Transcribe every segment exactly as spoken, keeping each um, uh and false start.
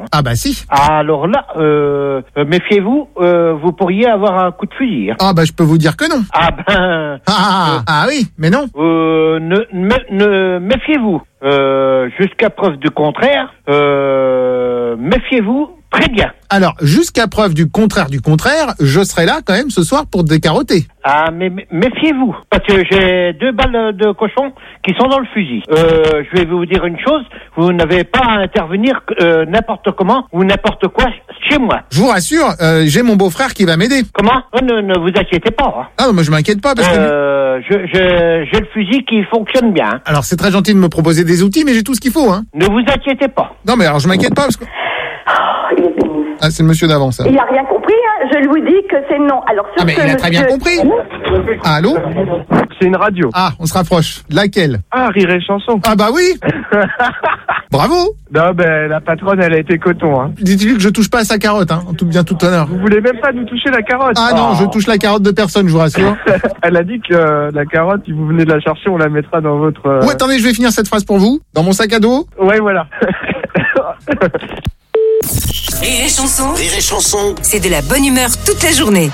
Ah bah si. Alors là, euh, méfiez-vous, euh, vous pourriez avoir un coup de fusil. Hein. Ah bah je peux vous dire que non. Ah ben... Ah, euh, ah oui, mais non. Euh, ne, me- ne méfiez-vous. Euh, jusqu'à preuve du contraire, euh, méfiez-vous très bien. Alors, jusqu'à preuve du contraire du contraire, je serai là quand même ce soir pour te décarotter. Ah, mais mais méfiez-vous, parce que j'ai deux balles de cochon qui sont dans le fusil. Euh, je vais vous dire une chose, vous n'avez pas à intervenir euh, n'importe comment ou n'importe quoi chez moi. Je vous rassure, euh, j'ai mon beau-frère qui va m'aider. Comment? Oh, ne, ne vous inquiétez pas. Hein. Ah non, moi je m'inquiète pas parce que... Euh, je, je, j'ai le fusil qui fonctionne bien. Hein. Alors c'est très gentil de me proposer des outils, mais j'ai tout ce qu'il faut, hein. Ne vous inquiétez pas. Non mais alors je m'inquiète pas parce que... Il est pénible. Ah, c'est le monsieur d'avant, ça. Il n'a rien compris, hein. Je lui dis que c'est non. Alors, sur Ah mais ce il a très bien monsieur- compris. Ah, allô? C'est une radio. Ah, on se rapproche. Laquelle? Ah, Rire et Chanson. Ah bah oui. Bravo. Non, ben, la patronne, elle a été coton, hein. Dites-lui que je touche pas à sa carotte, hein, en tout bien tout honneur. Vous voulez même pas nous toucher la carotte? Ah non, je touche la carotte de personne, je vous rassure. Elle a dit que euh, la carotte, si vous venez de la chercher, on la mettra dans votre... euh, Ou attendez, je vais finir cette phrase pour vous. Dans mon sac à dos. Ouais, voilà. Rire et chanson, Rire et Chanson. c'est de la bonne humeur toute la journée.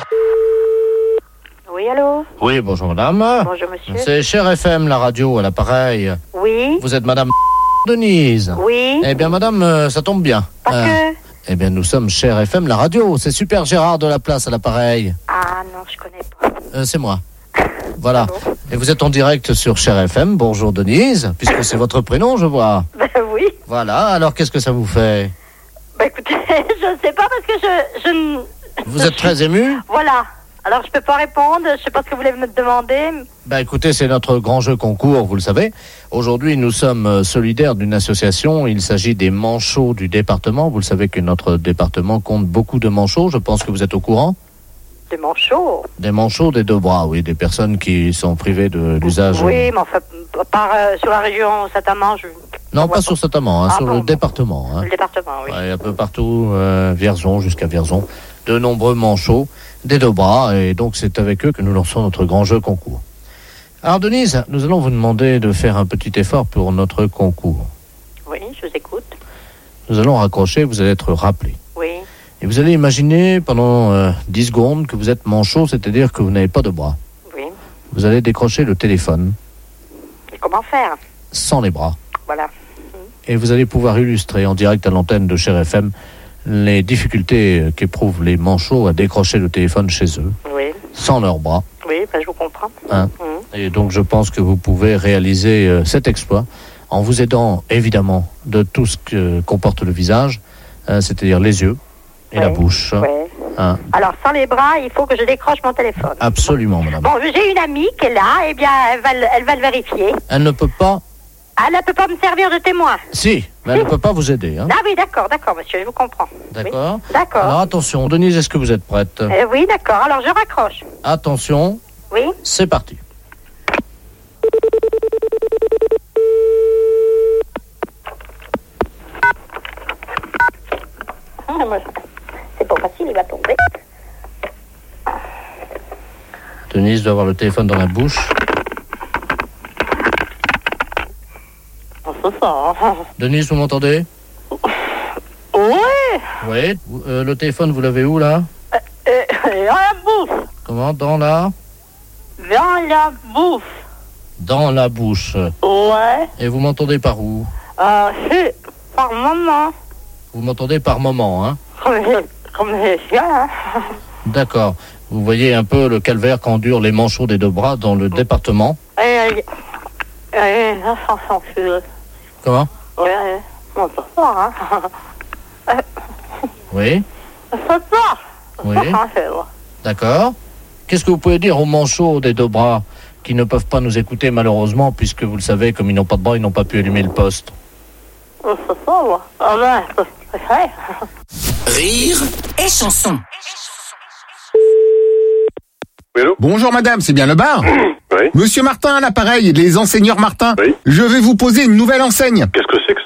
Oui, allô? Oui, bonjour madame. Bonjour, monsieur. C'est Cher F M, la radio, à l'appareil. Oui? Vous êtes madame Denise. Oui? Eh bien madame, euh, ça tombe bien. Parce Euh, que... Eh bien nous sommes Cher F M, la radio. C'est Super Gérard de la Place à l'appareil. Ah non, je connais pas. Euh, c'est moi. Voilà. Pardon. Et vous êtes en direct sur Cher F M. Bonjour Denise, puisque c'est votre prénom, je vois. Ben oui. Voilà, alors qu'est-ce que ça vous fait? Ben écoutez, je ne sais pas parce que je... je ne... Vous êtes très ému? Voilà. Alors je peux pas répondre, je sais pas ce que vous voulez me demander. Bah écoutez, c'est notre grand jeu concours, vous le savez. Aujourd'hui, nous sommes euh, solidaires d'une association. Il s'agit des manchots du département. Vous le savez que notre département compte beaucoup de manchots. Je pense que vous êtes au courant. Des manchots. Des manchots des deux bras, oui. Des personnes qui sont privées de l'usage. Oui, mais enfin, par, euh, sur la région Saint-Amand, je... Non, je vois pas sur Saint-Amand, hein, Ah sur bon, le bon. département. Hein. Le département, oui. Ouais, un peu partout, euh, Vierzon jusqu'à Vierzon. De nombreux manchots des deux bras. Et donc, c'est avec eux que nous lançons notre grand jeu concours. Alors, Denise, nous allons vous demander de faire un petit effort pour notre concours. Oui, je vous écoute. Nous allons raccrocher, vous allez être rappelé. Oui. Et vous allez imaginer pendant euh, dix secondes que vous êtes manchot, c'est-à-dire que vous n'avez pas de bras. Oui. Vous allez décrocher le téléphone Et comment faire? sans les bras. Voilà. Et vous allez pouvoir illustrer en direct à l'antenne de Cher F M les difficultés euh, qu'éprouvent les manchots à décrocher le téléphone chez eux, Oui. sans leurs bras. Oui, ben je vous comprends. Hein. Mhm. Et donc je pense que vous pouvez réaliser euh, cet exploit en vous aidant évidemment de tout ce que comporte le visage, euh, c'est-à-dire les yeux et la Ouais. bouche. Oui. Hein. Alors, sans les bras, il faut que je décroche mon téléphone. Absolument, madame. Bon, j'ai une amie qui est là, eh bien, elle va, le- elle va le vérifier. Elle ne peut pas... Elle ne peut pas me servir de témoin. Si, mais elle ne peut pas vous aider. Hein. Ah oui, d'accord, d'accord, monsieur, je vous comprends. D'accord. Oui. D'accord. Alors attention, Denise, est-ce que vous êtes prête? Euh, oui, d'accord, alors je raccroche. Attention, Oui. c'est parti. Ah, moi, c'est pas facile, il va tomber. Denise doit avoir le téléphone dans la bouche. Oh, c'est ça. Denise, vous m'entendez? Oui. Oui. Euh, le téléphone, vous l'avez où, là? Euh, euh, dans la bouffe. Comment? Dans la... Dans la bouffe. Dans la bouche. Ouais. Et vous m'entendez par où? Euh, c'est par maman. Vous m'entendez par moment, hein? Comme les, comme les chiens. hein. D'accord. Vous voyez un peu le calvaire qu'endurent les manchots des deux bras dans le département. Et, et, et, la chanson, c'est... Comment? Ouais, ouais. Bon, c'est ça, hein. Oui. C'est ça. Oui. Ça, c'est vrai. D'accord. Qu'est-ce que vous pouvez dire aux manchots des deux bras qui ne peuvent pas nous écouter malheureusement, puisque vous le savez, comme ils n'ont pas de bras, ils n'ont pas pu allumer le poste? C'est ça, moi. Ah ben, c'est c'est vrai. Rire Et chanson. Bonjour madame, c'est bien le bar? Oui. Monsieur Martin à l'appareil, les enseigneurs Martin. Oui. Je vais vous poser une nouvelle enseigne. Qu'est-ce que c'est que cette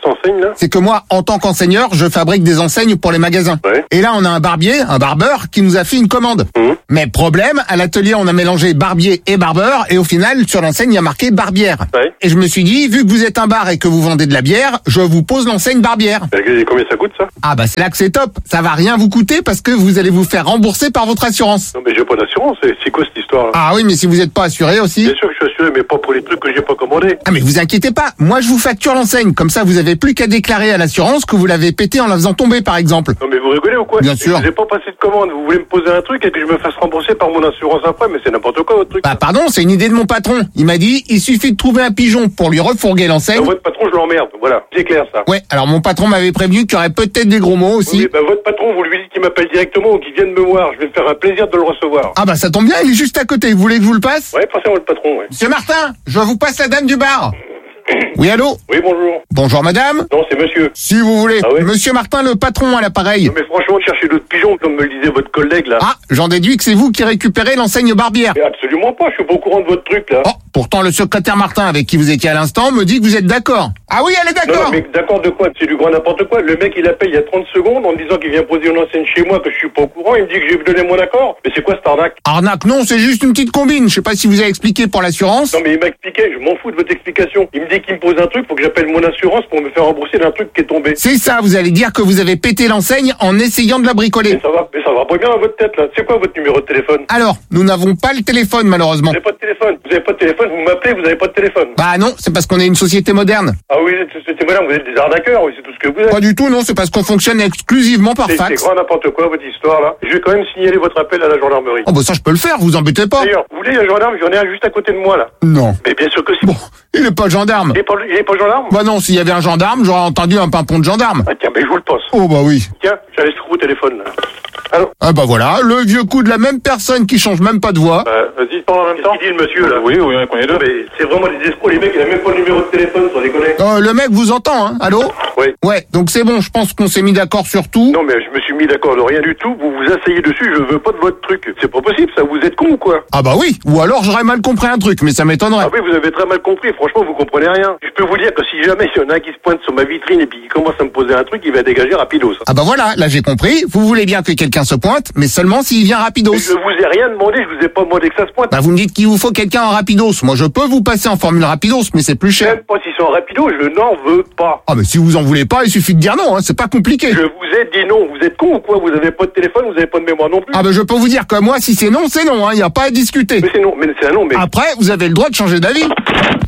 enseigne là? C'est que moi, en tant qu'enseigneur, je fabrique des enseignes pour les magasins. Ouais. Et là, on a un barbier, un barbeur, qui nous a fait une commande. Mmh. Mais problème, à l'atelier, on a mélangé barbier et barbeur, et au final, sur l'enseigne, il y a marqué barbière. Ouais. Et je me suis dit, vu que vous êtes un bar et que vous vendez de la bière, je vous pose l'enseigne barbière. Et combien ça coûte ça? Ah bah c'est là que c'est top. Ça va rien vous coûter parce que vous allez vous faire rembourser par votre assurance. Non mais j'ai pas d'assurance, c'est, c'est quoi cette histoire là? Ah oui, mais si vous n'êtes pas assuré aussi. Bien sûr que je suis assuré, mais pas pour les trucs que j'ai pas commandés. Ah mais vous inquiétez pas, moi je vous facture l'enseigne. Comme ça, vous avez plus qu'à déclarer à l'assurance que vous l'avez pété en la faisant tomber, par exemple. Non mais vous rigolez ou quoi? Bien sûr. Je n'ai pas passé de commande, vous voulez me poser un truc et que je me fasse rembourser par mon assurance après, mais c'est n'importe quoi votre truc. Bah pardon, c'est une idée de mon patron. Il m'a dit, il suffit de trouver un pigeon pour lui refourguer l'enseigne. Non, votre patron, je l'emmerde, voilà, c'est clair ça. Ouais, alors mon patron m'avait prévenu qu'il y aurait peut-être des gros mots aussi. Oui, bah votre patron, vous lui dites qu'il m'appelle directement ou qu'il vienne me voir, je vais me faire un plaisir de le recevoir. Ah bah ça tombe bien, il est juste à côté. Vous voulez que je vous le passe? Ouais, passez-moi le patron, ouais. Monsieur Martin, je vous passe la dame du bar. Oui, allô? Oui, bonjour. Bonjour madame. Non, c'est monsieur. Si vous voulez. Ah ouais? Monsieur Martin, le patron à l'appareil. Non, mais franchement, cherchez d'autres pigeons, comme me le disait votre collègue, là. Ah, j'en déduis que c'est vous qui récupérez l'enseigne barbière. Mais absolument pas, je suis pas au courant de votre truc, là. Oh, pourtant le secrétaire Martin avec qui vous étiez à l'instant me dit que vous êtes d'accord. Ah oui, elle est Non, d'accord. non, mais d'accord de quoi? C'est du grand n'importe quoi. Le mec, il appelle il y a trente secondes en me disant qu'il vient poser une enseigne chez moi, que je suis pas au courant. Il me dit que j'ai donné mon accord. Mais c'est quoi cette arnaque? Arnaque, non, c'est juste une petite combine. Je sais pas si vous avez expliqué pour l'assurance. Non, mais il m'a expliqué, je m'en fous de votre explication. Il me dit qu'il me pose un truc, faut que j'appelle mon assurance pour me faire rembourser d'un truc qui est tombé. C'est ça, vous allez dire que vous avez pété l'enseigne en essayant de la bricoler. Mais ça va, mais ça va pas bien dans votre tête, là. C'est quoi votre numéro de téléphone? Alors, nous n'avons pas le téléphone malheureusement. Vous avez pas de téléphone. Vous avez pas de téléphone, vous m'appelez, vous avez pas de téléphone. Bah non, c'est parce qu'on est une société moderne. Ah oui, c'était voilà, vous êtes des arnaqueurs, oui, c'est tout ce que vous êtes. Pas du tout, non, c'est parce qu'on fonctionne exclusivement par C'est c'est fax. grand n'importe quoi, votre histoire, là. Je vais quand même signaler votre appel à la gendarmerie. Oh bah ça je peux le faire, vous embêtez pas. D'ailleurs, vous voulez un gendarme? J'en ai un juste à côté de moi, là. Non. Mais bien sûr que si. Bon, il est pas gendarme. Il est pas, il est pas gendarme? Bah non, s'il y avait un gendarme, j'aurais entendu un pimpon de gendarme. Ah tiens, ben je vous le passe. Oh bah oui. Tiens, j'allais se trouver au téléphone, là. Allô? Ah bah voilà, le vieux coup de la même personne qui change même pas de voix. Euh, vas-y, parle en même temps. Qu'est-ce qu'il dit, le monsieur, là? Oui, oui, on connaît deux. Mais c'est vraiment des escrocs, les mecs, il a même pas le numéro de téléphone, sans déconner. Euh, le mec vous entend, hein? Allô? Oui. Ouais, donc c'est bon, je pense qu'on s'est mis d'accord sur tout. Non, mais je me suis mis d'accord de rien du tout. Vous vous asseyez dessus, je veux pas de votre truc. C'est pas possible, ça. Vous êtes con ou quoi? Ah bah oui, ou alors j'aurais mal compris un truc, mais ça m'étonnerait. Ah oui, vous avez très mal compris. Franchement, vous comprenez rien. Je peux vous dire que si jamais il y en a un qui se pointe sur ma vitrine et puis qui commence à me poser un truc, il va dégager rapidos. Ah bah voilà, là j'ai compris, vous voulez bien que quelqu'un se pointe, mais seulement s'il vient rapidos. Mais je vous ai rien demandé, je vous ai pas demandé que ça se pointe. Bah vous me dites qu'il vous faut quelqu'un en rapidos. Moi je peux vous passer en formule rapidos, mais c'est plus cher. Même pas s'ils sont rapidos, je n'en veux pas. Ah mais si vous en voulez pas, il suffit de dire non, hein, c'est pas compliqué. Je vous ai dit non. Vous êtes con ou quoi? Vous avez pas de téléphone, vous avez pas de mémoire non plus. Ah bah je peux vous dire que moi si c'est non, c'est non, hein, y a pas à discuter. Mais c'est non, mais c'est un non, mais... Après, vous avez le droit de changer d'avis. Rire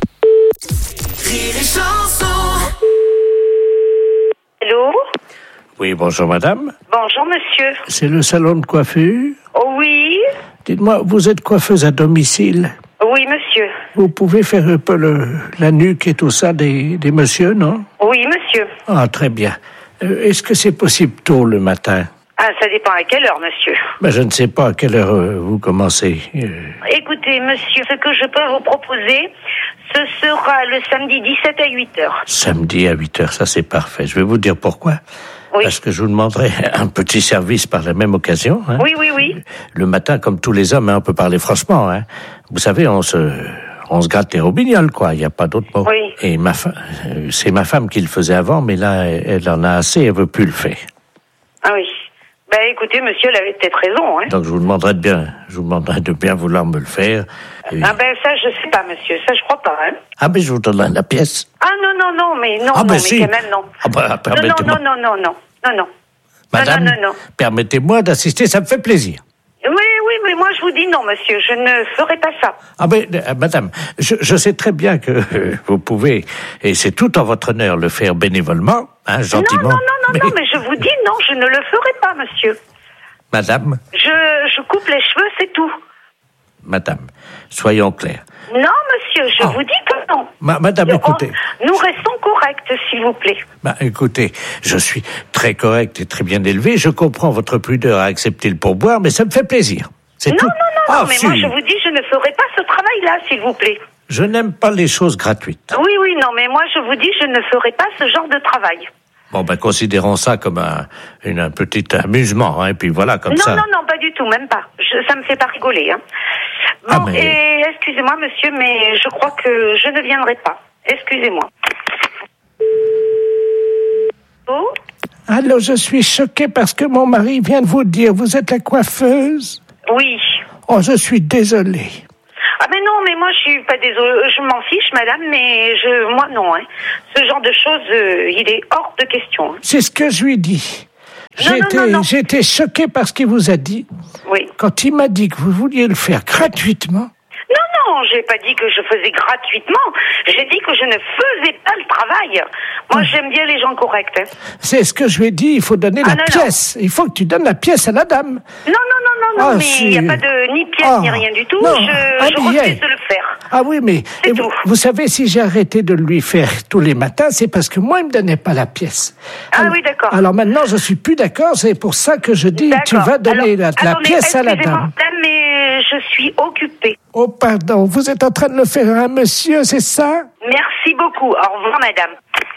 et chanson. Allô? Oui, bonjour madame. Bonjour, monsieur. C'est le salon de coiffure. Oh, oui? Dites-moi, vous êtes coiffeuse à domicile. Oui, monsieur. Vous pouvez faire un peu le, la nuque et tout ça des, des messieurs, non? Oui, monsieur. Ah, très bien. Euh, est-ce que c'est possible tôt le matin? Ah, ça dépend à quelle heure, monsieur. Ben, je ne sais pas à quelle heure euh, vous commencez. Euh, Écoutez, monsieur, ce que je peux vous proposer, ce sera le samedi dix-sept à huit heures. samedi à huit heures, ça c'est parfait. Je vais vous dire pourquoi. Oui. Parce que je vous demanderai un petit service par la même occasion. Hein. Oui, oui, oui. Le matin, comme tous les hommes, hein, on peut parler franchement. Hein. Vous savez, on se, on se gratte les robignoles, quoi. Il n'y a pas d'autre mot. Oui. Et ma fa... c'est ma femme qui le faisait avant, mais là, elle en a assez, elle veut plus le faire. Ah oui. Ben, écoutez, monsieur, elle avait peut-être raison, hein. Donc, je vous demanderai de bien, je vous demanderai de bien vouloir me le faire. Et... Ah ben, ça, je sais pas, monsieur. Ça, je crois pas, hein. Ah, ben, je vous donnerai la pièce. Ah non, non, non, mais non, Ah, non, ben, mais si. quand même, non. Ah, ben, Non, non, permettez-moi. non, non, non, non, non, non. Madame, non, non, non. permettez-moi d'assister, ça me fait plaisir. Oui, oui, mais moi, je vous dis non, monsieur. Je ne ferai pas ça. Ah ben, euh, madame, je, je sais très bien que euh, vous pouvez, et c'est tout en votre honneur, le faire bénévolement, hein, gentiment. Non, non, non, non, non, mais je vous dis non, je ne le ferai pas, monsieur. Madame, Je, je coupe les cheveux, c'est tout. madame, soyons clairs. Non, monsieur, je Oh. vous dis que non. Ma- madame, On- écoutez. Nous restons corrects, s'il vous plaît. Bah, écoutez, je suis très correct et très bien élevé, je comprends votre pudeur à accepter le pourboire, mais ça me fait plaisir. C'est Non, tout. non, non, Ah, non, mais si. moi, je vous dis, je ne ferai pas ce travail-là, s'il vous plaît. Je n'aime pas les choses gratuites. Oui, oui, non, mais moi, je vous dis, je ne ferai pas ce genre de travail. Bon, ben, considérons ça comme un, une, un petit amusement, hein, et puis voilà, comme non, ça. non, non, pas du tout, même pas. Je, ça me fait pas rigoler, hein. Bon, Ah, mais- et excusez-moi, monsieur, mais je crois que je ne viendrai pas. Excusez-moi. Allô? Allô, je suis choquée parce que mon mari vient de vous dire, vous êtes la coiffeuse? Oui. Oh, je suis désolée. Ah mais non, mais moi je suis pas désolée, je m'en fiche madame, mais je, moi non, hein. Ce genre de choses, euh, il est hors de question. Hein. C'est ce que je lui dis. Non, J'ai non, été, non, non. j'ai été choquée par ce qu'il vous a dit. Oui. Quand il m'a dit que vous vouliez le faire gratuitement. Non, non, j'ai pas dit que je faisais gratuitement. J'ai dit que je ne faisais pas le travail. Moi, j'aime bien les gens corrects. Hein. C'est ce que je lui ai dit, il faut donner Ah, la non, pièce. Il faut que tu donnes la pièce à la dame. Non, non, non, non, non, Ah, mais si. il n'y a pas de ni pièce Ah, ni rien du tout. non, je un je billet. refuse de le faire. Ah oui, mais C'est et vous, tout. vous savez, si j'ai arrêté de lui faire tous les matins, c'est parce que moi, il me donnait pas la pièce. Ah alors, oui, d'accord. Alors maintenant, je suis plus d'accord, c'est pour ça que je dis, tu D'accord. vas donner Alors, la, la attendez, pièce à la excusez-moi, dame. madame, mais je suis occupée. Oh, pardon, vous êtes en train de le faire à un monsieur, c'est ça? Merci beaucoup. Au revoir, madame.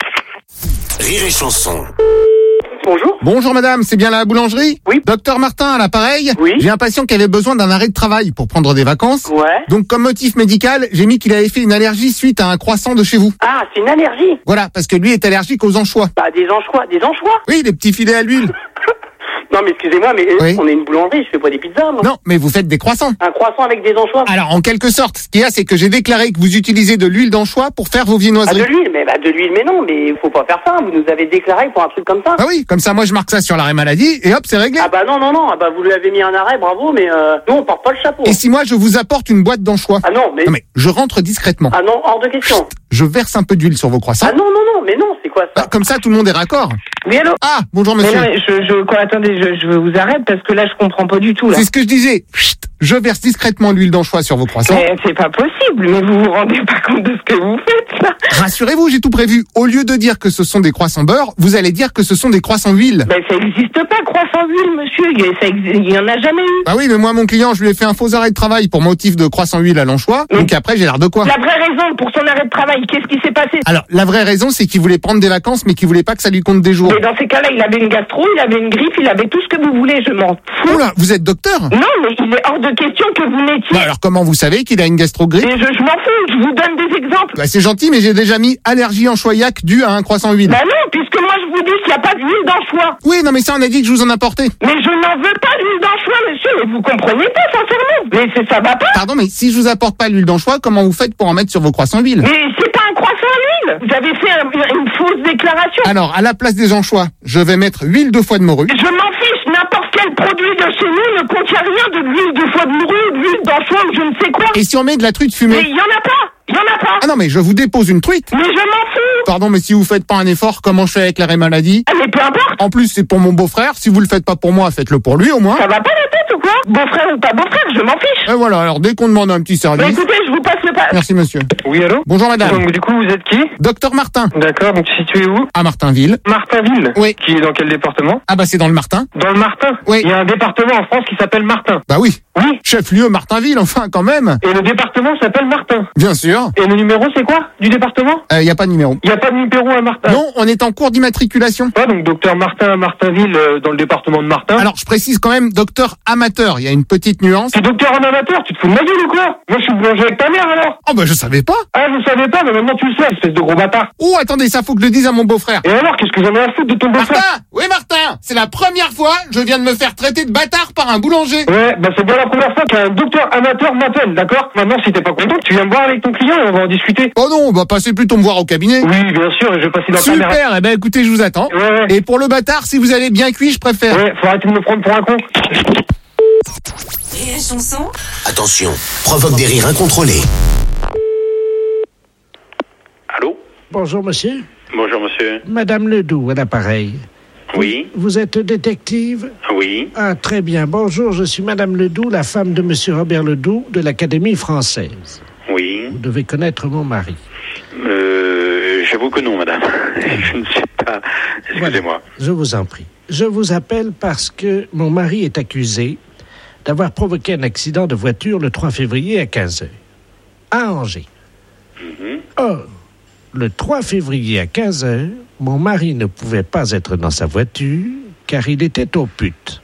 Rire et chanson. Bonjour. Bonjour madame, c'est bien la boulangerie? Oui. Docteur Martin à l'appareil? Oui. J'ai un patient qui avait besoin d'un arrêt de travail pour prendre des vacances. Ouais. Donc comme motif médical, j'ai mis qu'il avait fait une allergie suite à un croissant de chez vous. Ah, c'est une allergie. Voilà, parce que lui est allergique aux anchois. Bah, des anchois. Des anchois? Oui, les petits filets à l'huile. Non, mais excusez-moi, mais Oui. on est une boulangerie, je fais pas des pizzas, moi. Non, mais vous faites des croissants. Un croissant avec des anchois. Alors, en quelque sorte, ce qu'il y a, c'est que j'ai déclaré que vous utilisez de l'huile d'anchois pour faire vos Ah, de viennoiseries. l'huile, mais bah, de l'huile, mais non, mais faut pas faire ça. Vous nous avez déclaré pour un truc comme ça. Ah oui, comme ça, moi, je marque ça sur l'arrêt maladie et hop, c'est réglé. Ah bah non, non, non, ah bah vous lui avez mis un arrêt, bravo, mais euh, nous on porte pas le chapeau. Et si moi, je vous apporte une boîte d'anchois? Ah non, mais... Non, mais je rentre discrètement. Ah non, hors de question. Je verse un peu d'huile sur vos croissants. Ah non, non, non, mais non, c'est quoi ça? Ah, comme ça, tout le monde est raccord. Oui, allô? Ah, bonjour Mais monsieur. non, mais je, je, quoi, attendez, je, je vous arrête parce que là, je comprends pas du tout, là. C'est ce que je disais. Chut, je verse discrètement l'huile d'anchois sur vos croissants. Mais c'est pas possible, mais vous vous rendez pas compte de ce que vous faites, là. Rassurez-vous, j'ai tout prévu. Au lieu de dire que ce sont des croissants beurre, vous allez dire que ce sont des croissants huile. Ben, ça existe pas, croissant huile, monsieur. Il y, a- ça exi- il y en a jamais eu. Bah oui, mais moi, mon client, je lui ai fait un faux arrêt de travail pour motif de croissant huile à l'anchois. Mais- Donc après, j'ai l'air de quoi? La vraie raison pour son arrêt de travail, qu'est-ce qui s'est passé? Alors, la vraie raison, c'est qu'il voulait prendre des vacances, mais qu'il voulait pas que ça lui compte des jours. Mais dans ces cas-là, il avait une gastro, il avait une griffe, il avait tout ce que vous voulez, je m'en fous. Oula, vous êtes docteur? Non, mais il est hors de question que vous n'étiez. Bah alors, comment vous savez qu'il a une gastrogrippe? Mais je, je m'en fous, je vous donne des exemples. Bah c'est gentil, mais j'ai déjà mis allergie anchoyac due à un croissant huile. Bah non, puisque moi je vous dis qu'il n'y a pas d'huile d'anchois. Oui, non, mais ça, on a dit que je vous en apportais. Mais je n'en veux pas d'huile d'anchois, monsieur, mais vous comprenez pas, sincèrement. Mais c'est, ça va pas. Pardon, mais si je vous apporte pas l'huile d'anchois, comment vous faites pour en mettre sur vos croissants huile? Mais c'est pas un croissant à l'huile. Vous avez fait un- une fausse déclaration. Alors, à la place des anchois, je vais mettre huile de foie de morue. Je m'en fiche, n'importe quel produit de chez nous ne contient rien de l'huile de foie de morue, de l'huile d'anchois ou je ne sais quoi. Et si on met de la truite Mais fumée? il y en a pas, il y en a pas. Ah non, mais je vous dépose une truite. Mais je m'en fous. Pardon, mais si vous faites pas un effort, comment je fais avec l'arrêt maladie? Ah, mais peu importe. En plus, c'est pour mon beau-frère. Si vous le faites pas pour moi, faites-le pour lui, au moins. Ça va pas la tête ou quoi? Beau-frère ou pas beau-frère, je m'en fiche. Et voilà, alors dès qu'on demande un petit Mais service... écoutez, je vous passe le pas. Merci, monsieur. Oui, allô? Bonjour, madame. Donc, du coup, vous êtes qui? Docteur Martin, D'accord, donc situé où? à Martinville. Martinville. Oui. Qui est dans quel département? Ah bah c'est dans le Martin. Dans le Martin. Oui. Il y a un département en France qui s'appelle Martin. Bah oui. Oui. Chef-lieu Martinville, enfin, quand même. Et le département s'appelle Martin. Bien sûr. Et le numéro, c'est quoi du département? Il euh, y a pas de numéro. Il n'y a pas de numéro à Martin. Non, on est en cours d'immatriculation. Ah, donc docteur Martin à Martinville, euh, dans le département de Martin. Alors, je précise quand même, docteur amateur. Il y a une petite nuance. T'es docteur en amateur, tu te fous de ma gueule ou quoi? Moi, je suis boulanger avec ta mère, alors. Oh bah je savais pas. Ah, je savais pas, mais maintenant tu le sais, espèce de gros bâtard. Oh, attendez, ça faut que je le dise à mon beau-frère. Et alors, qu'est-ce que j'en ai à foutre de ton beau-frère? Martin! Oui, Martin! C'est la première fois je viens de me faire traiter de bâtard par un boulanger. Ouais, bah c'est bien la première fois qu'un docteur amateur m'appelle, d'accord? Maintenant, si t'es pas content, tu viens me voir avec ton client et on va en discuter. Oh non, bah passez plutôt me voir au cabinet. Oui, bien sûr, et je vais passer dans ta mère. Super, eh ben écoutez, je vous attends. Ouais, ouais. Et pour le bâtard, si vous allez bien cuit, je préfère. Ouais, faut arrêter de me prendre pour un con. Rire et chanson. Attention, provoque des rires incontrôlés. Allô? Bonjour, monsieur. Bonjour, monsieur. Madame Ledoux, à l'appareil. Oui? Vous êtes détective? Oui? Ah, très bien. Bonjour, je suis Madame Ledoux, la femme de Monsieur Robert Ledoux de l'Académie française. Oui? Vous devez connaître mon mari. Euh, j'avoue que non, madame. Je ne sais pas. Excusez-moi. Voilà, je vous en prie. Je vous appelle parce que mon mari est accusé d'avoir provoqué un accident de voiture le trois février à quinze heures, à Angers. Mhm. Or, le trois février à quinze heures, mon mari ne pouvait pas être dans sa voiture car il était au pute.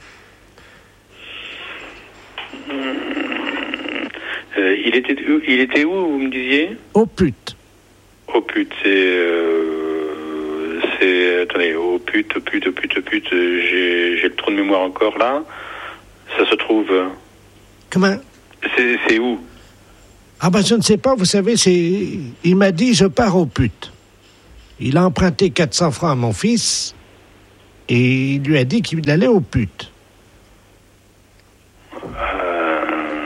Euh, il était où, il était où, vous me disiez? Au pute. Oh putain, c'est... Euh, c'est... Attendez, au pute, pute, pute, pute, j'ai, j'ai le trou de mémoire encore là. Ça se trouve... Comment? C'est, c'est où? Ah ben je ne sais pas, vous savez, c'est... Il m'a dit, je pars au pute. Il a emprunté quatre cents francs à mon fils et il lui a dit qu'il allait au pute. Euh...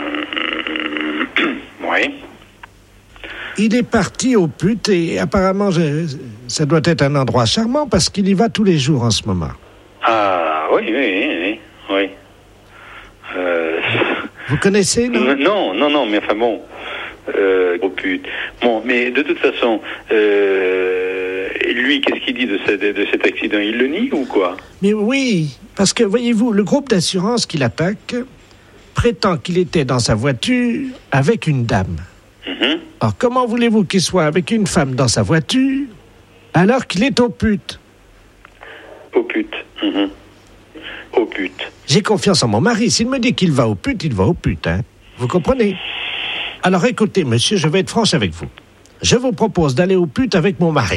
Oui. Il est parti au pute et apparemment, je... ça doit être un endroit charmant parce qu'il y va tous les jours en ce moment. Ah, oui, oui, oui, oui. oui. Euh... Vous connaissez, non? Non, non, non, mais enfin bon... Euh, oh pute. Bon, mais de toute façon, euh, lui, qu'est-ce qu'il dit de, ce, de, de cet accident? Il le nie ou quoi? Mais oui, parce que, voyez-vous, le groupe d'assurance qui l'attaque prétend qu'il était dans sa voiture avec une dame. Mm-hmm. Alors, comment voulez-vous qu'il soit avec une femme dans sa voiture alors qu'il est au pute? Au pute. Mm-hmm. Au pute. J'ai confiance en mon mari. S'il me dit qu'il va au pute, il va au pute, hein. Vous comprenez? Alors écoutez, monsieur, je vais être franche avec vous. Je vous propose d'aller au pute avec mon mari.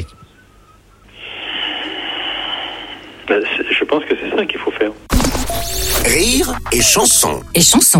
Ben, je pense que c'est ça qu'il faut faire. Rire et chanson. Et chanson.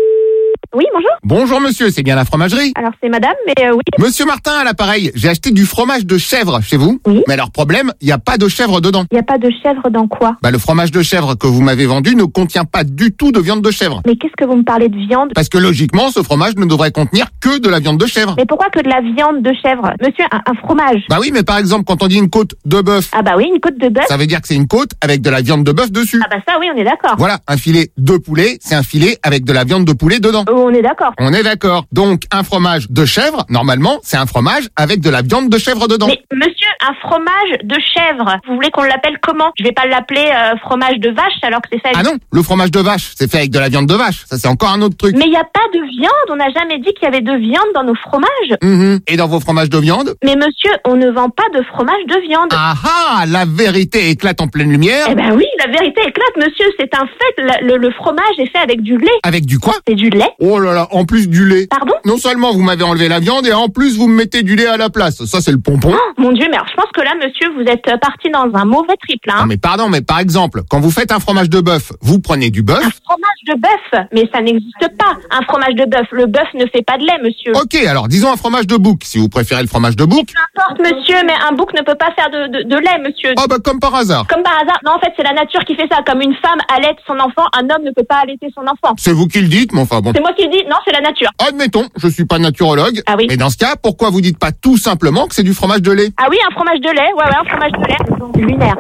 Oui, bonjour. Bonjour monsieur, c'est bien la fromagerie? Alors c'est madame, mais euh, oui. Monsieur Martin à l'appareil, j'ai acheté du fromage de chèvre chez vous. Oui. Mais alors problème, il n'y a pas de chèvre dedans. Il n'y a pas de chèvre dans quoi? Bah le fromage de chèvre que vous m'avez vendu ne contient pas du tout de viande de chèvre. Mais qu'est-ce que vous me parlez de viande? Parce que logiquement, ce fromage ne devrait contenir que de la viande de chèvre. Mais pourquoi que de la viande de chèvre? Monsieur, un, un fromage. Bah oui, mais par exemple, quand on dit une côte de bœuf, Ah bah oui, une côte de bœuf. ça veut dire que c'est une côte avec de la viande de bœuf dessus. Ah bah ça oui, on est d'accord. Voilà, un filet de poulet, c'est un filet avec de la viande de poulet dedans. Oh, on est d'accord. On est d'accord. Donc, un fromage de chèvre, normalement, c'est un fromage avec de la viande de chèvre dedans. Mais monsieur, un fromage de chèvre, vous voulez qu'on l'appelle comment? Je vais pas l'appeler euh, fromage de vache alors que c'est fait avec... Ah non, le fromage de vache, c'est fait avec de la viande de vache. Ça, c'est encore un autre truc. Mais il n'y a pas de viande, on n'a jamais dit qu'il y avait de viande dans nos fromages. Mhm. Et dans vos fromages de viande? Mais monsieur, on ne vend pas de fromage de viande. Ah ah, la vérité éclate en pleine lumière. Eh ben oui, la vérité éclate, monsieur, c'est un fait. La- le, le fromage est fait avec du lait. Avec du quoi? C'est du lait. Oh là là, en plus du lait. Pardon? Non seulement vous m'avez enlevé la viande et en plus vous me mettez du lait à la place. Ça, c'est le pompon. Oh, mon Dieu, mais alors je pense que là, monsieur, vous êtes euh, parti dans un mauvais triple, hein. Non mais pardon, mais par exemple, quand vous faites un fromage de bœuf, vous prenez du Un bœuf. fromage de bœuf, mais ça n'existe pas. Un fromage de bœuf, le bœuf ne fait pas de lait, monsieur. Ok, alors disons un fromage de bouc, si vous préférez le fromage de bouc. Peu importe, monsieur, mais un bouc ne peut pas faire de, de, de lait, monsieur. Oh bah comme par hasard. Comme par hasard. Non, en fait, c'est la nature qui fait ça. Comme une femme allaite son enfant, un homme ne peut pas allaiter son enfant. C'est vous qui le dites, mais enfin bon. C'est moi qui le dis. Non, c'est la nature. Admettons, je suis pas naturologue. Ah oui. Mais dans ce cas, pourquoi vous dites pas tout simplement que c'est du fromage de lait? Ah oui, un fromage de lait. Ouais, ouais, un fromage de lait. Lunaire.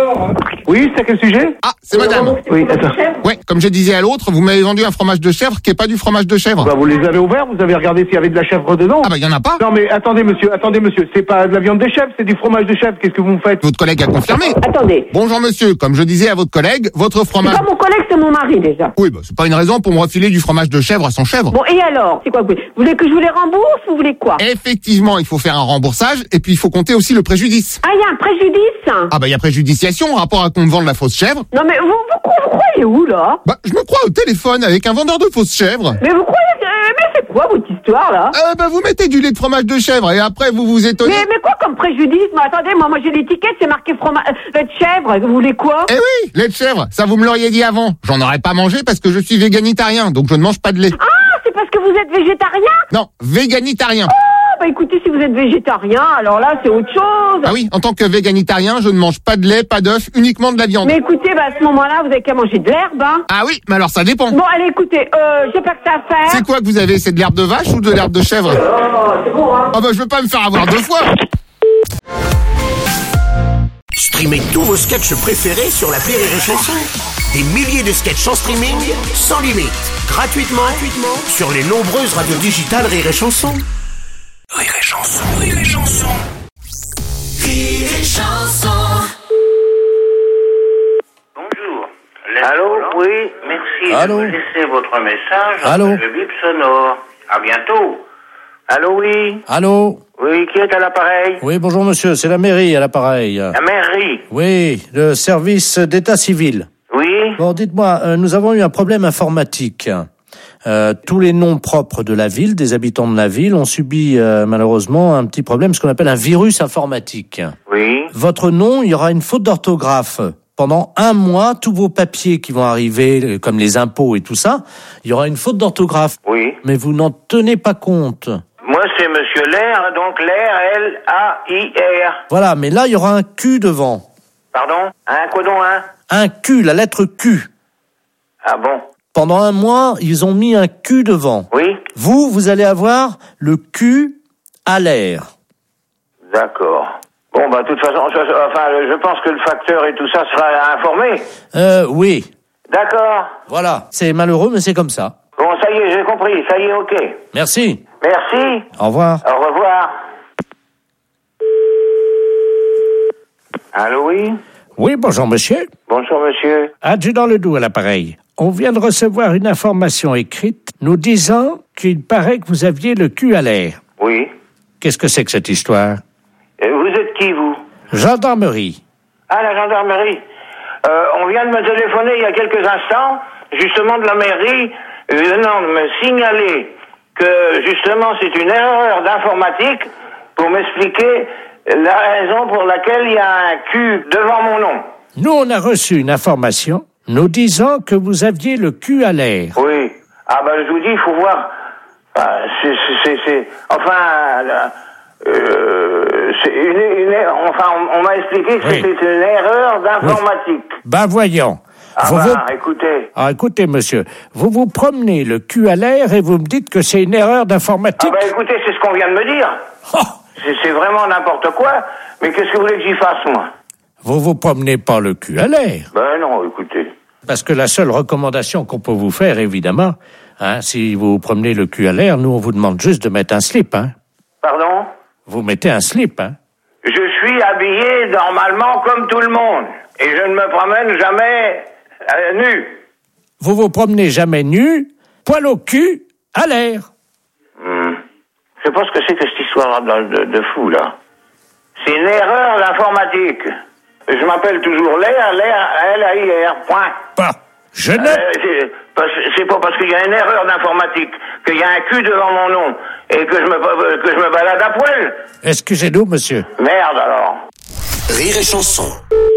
Oui, c'est à quel sujet? Ah, c'est madame. Oui, attends. Ouais, comme je disais à l'autre, vous m'avez vendu un fromage de chèvre qui est pas du fromage de chèvre. Bah, vous les avez ouverts, vous avez regardé s'il y avait de la chèvre dedans? Ah bah y en a pas. Non mais attendez monsieur, attendez monsieur, c'est pas de la viande de chèvre, c'est du fromage de chèvre, qu'est-ce que vous me faites? Votre collègue a confirmé. Attendez. Bonjour monsieur, comme je disais à votre collègue, votre C'est fromage... pas mon collègue, c'est mon mari déjà. Oui, bah c'est pas une raison pour me refiler du fromage de chèvre sans chèvre. Bon, et alors? C'est quoi? Vous voulez, vous voulez que je vous les rembourse ou vous voulez quoi? Effectivement, il faut faire un remboursage et puis il faut compter aussi le préjudice. Ah, il y a un préjudice? Ah bah il y a préjudiciation en rapport à qu'on me vende la fausse chèvre. Non mais vous, vous, vous croyez où là? Bah je me crois au téléphone avec un vendeur de fausses chèvres. Mais vous croyez... euh, Mais c'est quoi votre histoire là? Euh, bah vous mettez du lait de fromage de chèvre et après vous vous étonnez. Mais, mais quoi comme préjudice? Mais attendez, moi, moi j'ai l'étiquette, c'est marqué fromage euh, de chèvre, vous voulez quoi? Eh oui, lait de chèvre, ça vous me l'auriez dit avant. J'en aurais pas mangé parce que je suis véganitarien, donc je ne mange pas de lait. Ah, c'est parce que vous êtes végétarien? Non, véganitarien. Ah, bah écoutez, si vous êtes végétarien, alors là c'est autre chose. Ah oui, en tant que véganitarien, je ne mange pas de lait, pas d'œufs, uniquement de la viande. Mais écoutez, bah à ce moment-là, vous avez qu'à manger de l'herbe, hein. Ah oui, mais alors ça dépend. Bon, allez, écoutez, euh, j'ai pas que ça à faire. C'est quoi que vous avez? C'est de l'herbe de vache ou de l'herbe de chèvre? Oh, c'est bon, hein. Ah bah je veux pas me faire avoir deux fois. Streamez tous vos sketchs préférés sur l'appli Rire et Chanson. Des milliers de sketchs en streaming, sans limite, gratuitement, gratuitement sur les nombreuses radios digitales Rire et Chanson. Rire et Chanson, Rire et Chanson. Rire et Chanson. Bonjour. Allô, oui, merci Allô? de me laisser votre message. Allô? Le bip sonore. À bientôt. Allô, oui. Allô? Oui, qui est à l'appareil? Oui, bonjour monsieur, c'est la mairie à l'appareil. La mairie. Oui, le service d'état civil. Oui. Bon, dites-moi, euh, nous avons eu un problème informatique. Euh, tous les noms propres de la ville, des habitants de la ville, ont subi euh, malheureusement un petit problème, ce qu'on appelle un virus informatique. Oui. Votre nom, il y aura une faute d'orthographe. Pendant un mois, tous vos papiers qui vont arriver, comme les impôts et tout ça, il y aura une faute d'orthographe. Oui. Mais vous n'en tenez pas compte. Moi, c'est Monsieur Lair, donc Lair, L A I R. Voilà, mais là, il y aura un Q devant. Pardon? Un codon, un? Un Q, la lettre Q. Ah bon? Pendant un mois, ils ont mis un Q devant. Oui. Vous, vous allez avoir le Q à l'air. D'accord. Bon, bah, de toute façon, je, enfin, je pense que le facteur et tout ça sera informé. Euh, oui. D'accord. Voilà. C'est malheureux, mais c'est comme ça. Bon, ça y est, j'ai compris. Ça y est, ok. Merci. Merci. Au revoir. Au revoir. Allô, oui? Oui, bonjour, monsieur. Bonjour, monsieur. Adjudant Ledoux à l'appareil. On vient de recevoir une information écrite nous disant qu'il paraît que vous aviez le cul à l'air. Oui. Qu'est-ce que c'est que cette histoire? Et vous êtes qui, vous? Gendarmerie. Ah, la gendarmerie. Euh, on vient de me téléphoner il y a quelques instants, justement de la mairie, venant de me signaler que, justement, c'est une erreur d'informatique pour m'expliquer la raison pour laquelle il y a un Q devant mon nom. Nous, on a reçu une information nous disant que vous aviez le cul à l'air. Oui. Ah, ben, je vous dis, il faut voir. Ah, c'est, c'est, c'est, enfin, là, euh, c'est une, une, enfin, on, on m'a expliqué que Oui. c'était une erreur d'informatique. Ben voyons. Ah, Vous bah, vous- écoutez. Ah, écoutez, monsieur, vous vous promenez le cul à l'air et vous me dites que c'est une erreur d'informatique. Ah, bah, écoutez, c'est ce qu'on vient de me dire. C'est, c'est vraiment n'importe quoi. Mais qu'est-ce que vous voulez que j'y fasse, moi? Vous vous promenez pas le cul à l'air. Ben non, écoutez. Parce que la seule recommandation qu'on peut vous faire, évidemment, hein, si vous vous promenez le cul à l'air, nous, on vous demande juste de mettre un slip, hein. Pardon? Vous mettez un slip, hein. Je suis habillé normalement comme tout le monde. Et je ne me promène jamais euh, nu. Vous vous promenez jamais nu, poil au cul, à l'air. Hmm. Je sais pas ce que c'est que cette histoire de, de, de fou, là. C'est une erreur d'informatique. Je m'appelle toujours Lair, Lair, L A I R, point. Pas. Je ne... Euh, c'est, parce- c'est pas parce qu'il y a une erreur d'informatique qu'il y a un cul devant mon nom et que je me, que je me balade à poil. Excusez-nous, monsieur. Merde, alors. Rire et chanson.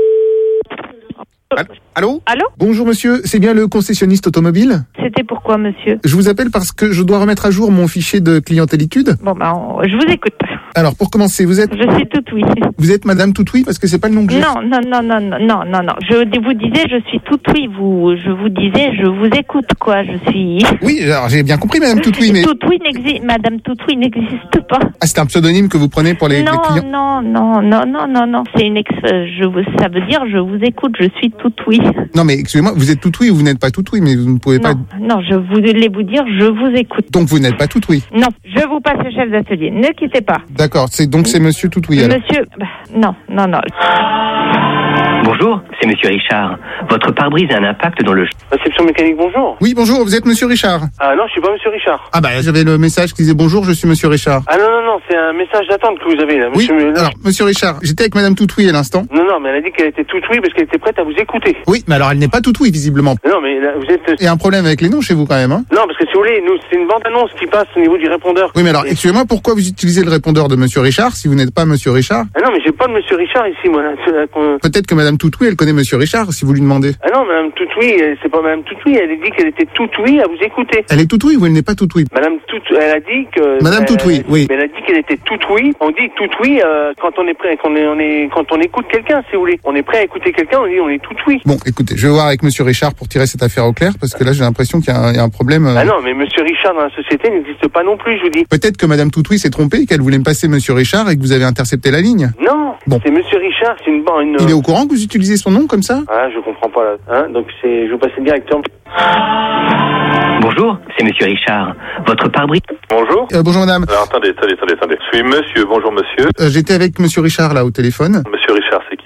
Allô? Allô? Bonjour monsieur, c'est bien le concessionniste automobile? C'était pourquoi, monsieur? Je vous appelle parce que je dois remettre à jour mon fichier de clientélitude. Bon, ben, on- je vous écoute. Alors, pour commencer, vous êtes... Je suis tout oui. Vous êtes Madame Toutoui parce que c'est pas le nom que j'ai. Non, non, non, non, non, non, non, non. Je vous disais, je suis tout oui. Vous, je vous disais, je vous écoute, quoi. Je suis. Oui, alors j'ai bien compris Madame Toutoui, mais... Toutoui n'existe, Madame Toutoui n'existe pas. Ah, c'est un pseudonyme que vous prenez pour les, les non, clients? non, non, non, non, non, non. C'est une ex. Je vous, ça veut dire, je vous écoute. Je suis tout oui. Non, mais excusez-moi, vous êtes Toutoui ou vous n'êtes pas Toutoui, mais vous ne pouvez pas... Non, non, je voulais vous dire, je vous écoute. Donc vous n'êtes pas Toutoui. Non, je vous passe le chef d'atelier. Ne quittez pas. D'accord, c'est donc c'est Monsieur Toutoui alors. Monsieur, bah, non, non, non. Bonjour, c'est Monsieur Richard. Votre pare-brise a un impact dans le... Réception mécanique, bonjour. Oui, bonjour, vous êtes Monsieur Richard. Ah non, je suis pas Monsieur Richard. Ah bah j'avais le message qui disait bonjour, je suis Monsieur Richard. Ah non, non, non, c'est un message d'attente que vous avez là. Oui, Monsieur... alors Monsieur Richard, j'étais avec Madame Toutoui à l'instant. Non, non, mais elle a dit qu'elle était toute oui parce qu'elle était prête à vous écouter. Oui, mais alors elle n'est pas Toutoui visiblement. Non, mais là, vous êtes... Il y a un problème avec les noms chez vous quand même, hein? Non, parce que si vous voulez, nous, c'est une bande-annonce qui passe au niveau du répondeur. Oui, mais alors, excusez-moi, pourquoi vous utilisez le répondeur de Monsieur Richard si vous n'êtes pas Monsieur Richard? Ah non, mais j'ai pas de Monsieur Richard ici, moi. Là. C'est là qu'on- Peut-être que Madame Toutoui, elle connaît Monsieur Richard, si vous lui demandez. Ah non, Madame Toutoui, euh, c'est pas Madame Toutoui, elle a dit qu'elle était toute oui à vous écouter. Elle est Toutoui ou elle n'est pas Toutoui? Madame Toutoui, elle a dit que... Madame euh, Toutoui, oui. Mais elle a dit qu'elle était toute oui. On dit toute oui euh, quand on est prêt, quand on est, on est, quand on écoute quelqu'un, si vous voulez. On est prêt à écouter quelqu'un, on dit on est toute oui. Bon, écoutez, je vais voir avec Monsieur Richard pour tirer cette affaire au clair, parce que là, j'ai l'impression qu'il y a un, il y a un problème. euh. Ah non, mais Monsieur Richard dans la société n'existe pas non plus, je vous dis. Peut-être que Madame Toutoui s'est trompée, qu'elle voulait me passer Monsieur Richard et que vous avez intercepté la ligne. Non, Bon. c'est Monsieur Richard, c'est une bande. Une... Il est au courant que vous utilisez son nom comme ça? Ah, je comprends pas là. Hein, donc c'est, je vous passe le directeur. Bonjour, c'est Monsieur Richard. Votre pare-brise... Bonjour. Euh, bonjour madame. Alors attendez, attendez, attendez, attendez. Je suis monsieur, bonjour monsieur. Euh, J'étais avec Monsieur Richard là au téléphone. Monsieur Richard, c'est qui monsieur Richard?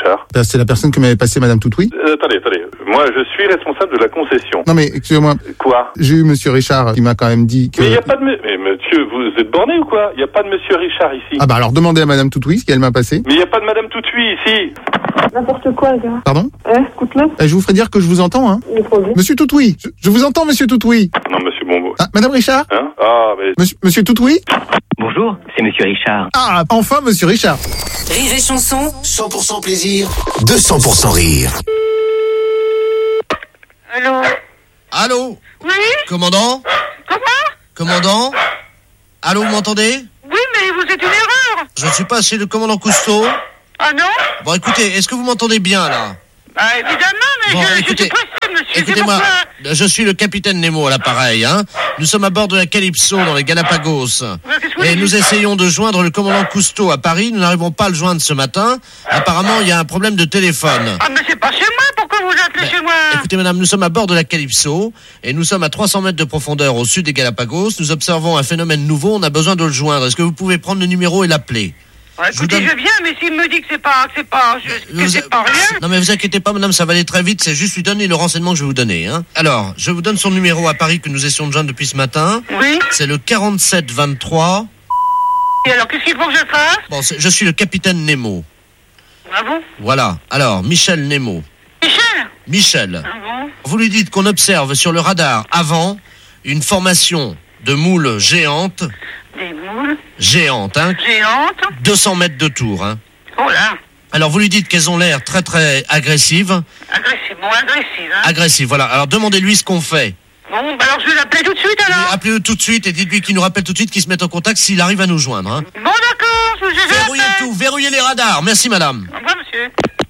Richard. Ben, c'est la personne que m'avait passé Madame Toutoui. Euh, attendez, attendez. Moi, je suis responsable de la concession. Non mais, excusez-moi. Quoi? J'ai eu Monsieur Richard qui m'a quand même dit que... Mais il n'y a pas de... me- Mais monsieur, vous êtes borné ou quoi? Il n'y a pas de monsieur Richard ici. Ah bah alors demandez à Madame Toutoui ce qu'elle m'a passé. Mais il n'y a pas de madame Toutoui ici. N'importe quoi, le gars. Pardon? Eh, écoute-le. Eh, je vous ferai dire que je vous entends, hein. Il est trop vieux. Monsieur Toutoui, je, je vous entends, Monsieur Toutoui. Non, monsieur Bombo. Ah, Madame Richard? Hein? Ah, mais... Monsieur, Monsieur Toutoui? Bonjour, c'est Monsieur Richard. Ah, enfin Monsieur Richard. Rire et chanson, cent pour cent plaisir, deux cents pour cent rire. Allô? Allô? Oui? Commandant? Comment? Commandant? Allô, vous m'entendez? Oui, mais vous êtes une erreur. Je ne suis pas chez le commandant Cousteau. Ah non? Bon, écoutez, est-ce que vous m'entendez bien, là? Bah, évidemment, mais Bon, je, écoutez, je suis pressé, monsieur. C'est Écoutez-moi, pourquoi- je suis le capitaine Nemo à l'appareil, hein. Nous sommes à bord de la Calypso dans les Galapagos. qu'est-ce que vous Et dites? nous essayons de joindre le commandant Cousteau à Paris. Nous n'arrivons pas à le joindre ce matin. Apparemment, il y a un problème de téléphone. Ah, mais c'est pas chez moi. Pourquoi vous appelez chez moi? Écoutez, madame, nous sommes à bord de la Calypso et nous sommes à trois cents mètres de profondeur au sud des Galapagos. Nous observons un phénomène nouveau. On a besoin de le joindre. Est-ce que vous pouvez prendre le numéro et l'appeler? Ouais, Je vous écoutez, donne- je viens, mais s'il me dit que c'est pas, que c'est pas, je- que Vous- c'est pas rien. Non mais vous inquiétez pas, madame, ça va aller très vite. C'est juste lui donner le renseignement que je vais vous donner. Hein. Alors, je vous donne son numéro à Paris que nous essayons de joindre depuis ce matin. Oui. C'est le quarante-sept vingt-trois. Et alors, qu'est-ce qu'il faut que je fasse? Bon, c'est- je suis le capitaine Nemo. Ah bon? Voilà. Alors, Michel Nemo. Michel? Michel. Ah bon? Vous lui dites qu'on observe sur le radar avant une formation de moules géantes. Des moules Géantes, hein. géantes? deux cents mètres de tour, hein. Oh là! Alors, vous lui dites qu'elles ont l'air très très agressives. Agressive, bon, agressive, hein? Agressives, voilà. Alors, demandez-lui ce qu'on fait. Bon, bah alors je vais l'appeler tout de suite alors. Appelez-le tout de suite et dites-lui qu'il nous rappelle tout de suite qu'il se mette en contact s'il arrive à nous joindre. Hein. Bon, d'accord, je vais Verrouillez tout, verrouillez les radars. Merci, madame. Au revoir, monsieur.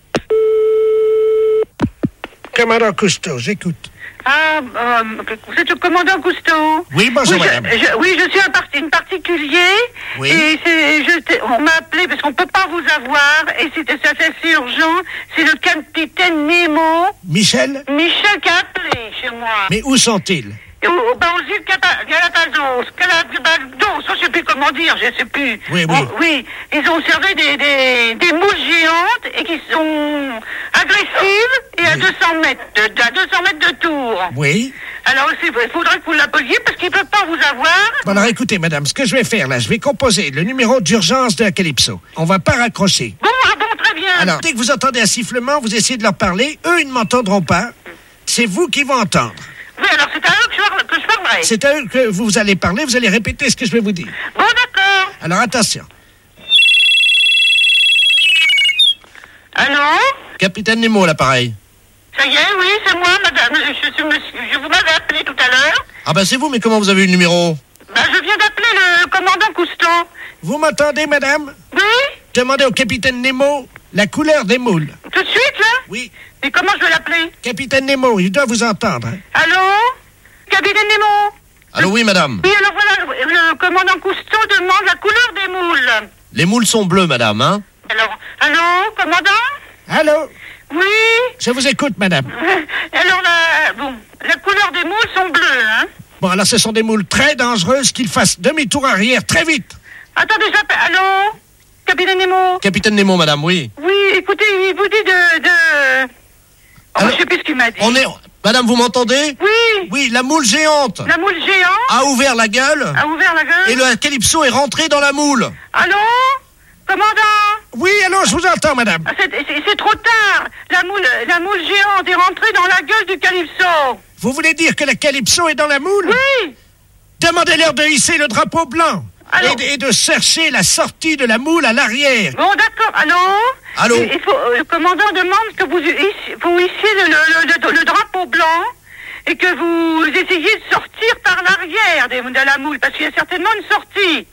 Commandant Cousteau, j'écoute. Ah, euh, vous êtes le commandant Cousteau? Oui, bonjour, oui, je, madame. je- oui, je suis un, parti, une particulier. Oui. Et c'est, je, t'ai- on m'a appelé parce qu'on peut pas vous avoir. Et c'était ça, c'est assez urgent. C'est le capitaine Nemo. Michel? Michel qui a appelé chez moi. Mais où sont-ils? Et au, au, bah, aux îles Cata- Galapagos, Galapagos, je sais plus comment dire, je sais plus. Oui, oui. Oh, oui, ils ont observé des, des, des moules géantes et qui sont agressives et à deux cents mètres, de, à deux cents mètres de tour. Oui. Alors, il faudrait que vous l'appeliez parce qu'ils ne peuvent pas vous avoir. Bon, alors écoutez, madame, ce que je vais faire là, je vais composer le numéro d'urgence de la Calypso. On va pas raccrocher. Bon, ah bon, très bien. Alors, dès que vous entendez un sifflement, vous essayez de leur parler. Eux, ils ne m'entendront pas. C'est vous qui vont entendre. Oui, alors c'est à eux que je, parle- que je parlerai. C'est à eux que vous allez parler. Vous allez répéter ce que je vais vous dire. Bon, d'accord. Alors, attention. Allô? Capitaine Nemo à l'appareil. Ça y est, oui, c'est moi, madame. Je, suis monsieur, je vous m'avais appelé tout à l'heure. Ah bah c'est vous, mais comment vous avez eu le numéro? Ben, je viens d'appeler le commandant Cousteau. Vous m'entendez, madame? Oui? Demandez au capitaine Nemo la couleur des moules. Tout de suite, là? Oui. Et comment je vais l'appeler? Capitaine Nemo, il doit vous entendre. hein. Allô? Capitaine Nemo? Allô, oui, madame. Oui, alors voilà, le, le commandant Cousteau demande la couleur des moules. Les moules sont bleues, madame, hein. Alors, allô, commandant? Allô? Oui? Je vous écoute, madame. Alors, la, bon, la couleur des moules sont bleues, hein? Bon, alors ce sont des moules très dangereuses qu'ils fassent demi-tour arrière très vite. Attendez, j'appelle. Allô? Capitaine Nemo? Capitaine Nemo, madame, oui. Oui, écoutez, il vous dit de... de... Oh, je sais plus ce qu'il m'a dit. On est... Madame, vous m'entendez? Oui. Oui, la moule géante La moule géante a ouvert la gueule. a ouvert la gueule. Et le Calypso est rentré dans la moule. Allô? Commandant? Oui, allô, je vous entends, madame. Ah, c'est, c'est- c'est trop tard. La moule, la moule géante est rentrée dans la gueule du Calypso. Vous voulez dire que la Calypso est dans la moule? Oui. Demandez-leur de hisser le drapeau blanc. Allô? Et, de- et de chercher la sortie de la moule à l'arrière. Bon, d'accord. Allô? Allô? Il faut, euh, le commandant demande que vous, hissiez- vous hissiez le, le, le, le drapeau blanc et que vous essayiez de sortir par l'arrière des- de la moule, parce qu'il y a certainement une sortie.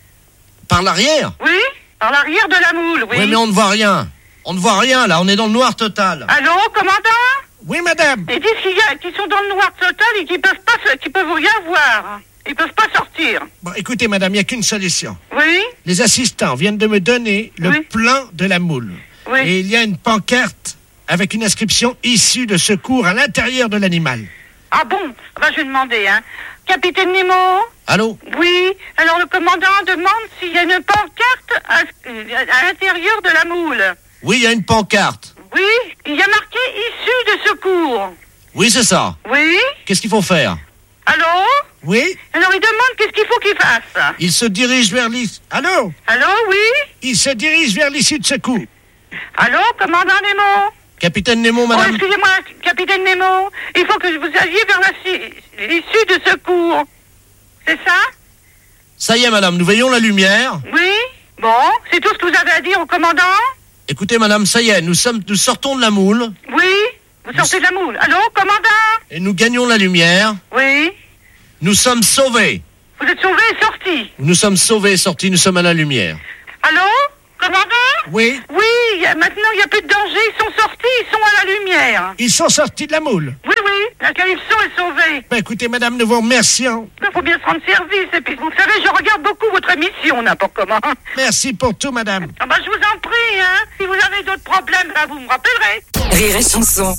Par l'arrière? Oui? Par l'arrière de la moule, oui. Oui, mais on ne voit rien. On ne voit rien, là. On est dans le noir total. Allô, commandant? Oui, madame. Ils disent qu'il y a, qu'ils sont dans le noir total et qu'ils peuvent pas, se- qu'ils peuvent rien voir. Ils peuvent pas sortir. Bon, écoutez, madame, il n'y a qu'une solution. Oui? Les assistants viennent de me donner le plan de la moule. Oui. Et il y a une pancarte avec une inscription issue de secours à l'intérieur de l'animal. Ah bon? Bah, je vais demander, hein. Capitaine Nemo? Allô? Oui. Alors, le commandant demande s'il y a une pancarte à, à l'intérieur de la moule. Oui, il y a une pancarte. Oui, il y a marqué issue de secours. Oui, c'est ça. Oui. Qu'est-ce qu'il faut faire? Allô? Oui. Alors il demande qu'est-ce qu'il faut qu'il fasse. Il se dirige vers l'issue. Allô? Allô, oui? Il se dirige vers l'issue de secours. Allô, commandant Nemo? Capitaine Nemo, Oh, madame. excusez-moi, capitaine Nemo. Il faut que vous alliez vers la si- l'issue de secours. C'est ça? Ça y est, madame, nous voyons la lumière. Oui. Bon, c'est tout ce que vous avez à dire au commandant? Écoutez, madame, ça y est, nous sommes, nous sortons de la moule. Oui. Vous sortez de la moule. Allô, commandant? Et nous gagnons la lumière. Oui. Nous sommes sauvés. Vous êtes sauvé et sorti. Nous sommes sauvés et sortis, nous sommes à la lumière. Allô, commandant? Oui. Oui, y a- maintenant il n'y a plus de danger, ils sont sortis, ils sont à la lumière. Ils sont sortis de la moule. Oui, oui, la Calypso est sauvée. Ben, écoutez, madame, nous vous remercions. Il faut bien se rendre service, et puis vous savez, je regarde beaucoup votre émission, n'importe comment. Merci pour tout, madame. Ah bah, je vous en prie, hein. Si vous avez d'autres problèmes, là, vous me rappellerez. Rire et chanson.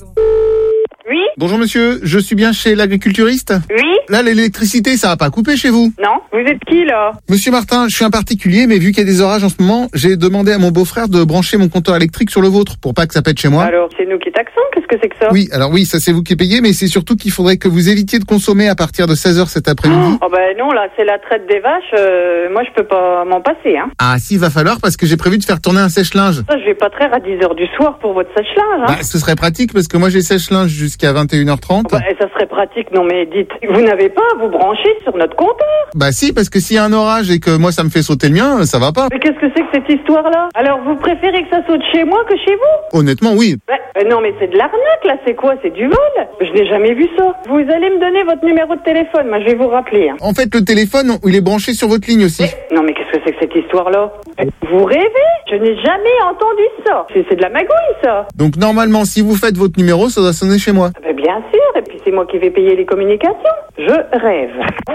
Oui? Bonjour monsieur, je suis bien chez l'agriculturiste? Oui? Là, l'électricité, ça va pas couper chez vous? Non? Vous êtes qui, là? Monsieur Martin, je suis un particulier, mais vu qu'il y a des orages en ce moment, j'ai demandé à mon beau-frère de brancher mon compteur électrique sur le vôtre pour pas que ça pète chez moi. Alors, c'est nous qui taxons? Qu'est-ce que c'est que ça? Oui, alors oui, ça c'est vous qui payez, mais c'est surtout qu'il faudrait que vous évitiez de consommer à partir de seize heures cet après-midi. Oh, ben non, là, c'est la traite des vaches. euh, moi, je peux pas m'en passer, hein. Ah si, va falloir parce que j'ai prévu de faire tourner un sèche-linge. Ça, je vais pas traire à dix heures du soir pour votre sèche-linge, hein. Bah, ce serait pratique parce que moi j'ai sèche-linge jusqu'à vingt et une heures trente. Bah, ça serait pratique, non mais dites, vous n'avez pas à vous brancher sur notre compteur? Bah si, parce que s'il y a un orage et que moi ça me fait sauter le mien, ça va pas. Mais qu'est-ce que c'est que cette histoire-là? Alors vous préférez que ça saute chez moi que chez vous? Honnêtement, oui. Bah, euh, non mais c'est de l'arnaque là, c'est quoi? C'est du vol? Je n'ai jamais vu ça. Vous allez me donner votre numéro de téléphone, moi je vais vous rappeler. Hein. En fait, le téléphone, il est branché sur votre ligne aussi. Non mais qu'est-ce que c'est que cette histoire-là? Vous rêvez? Je n'ai jamais entendu ça. C'est c'est de la magouille ça. Donc normalement, si vous faites votre numéro, ça doit sonner chez moi. Bah, bien sûr, et puis c'est moi qui vais payer les communications. Je rêve.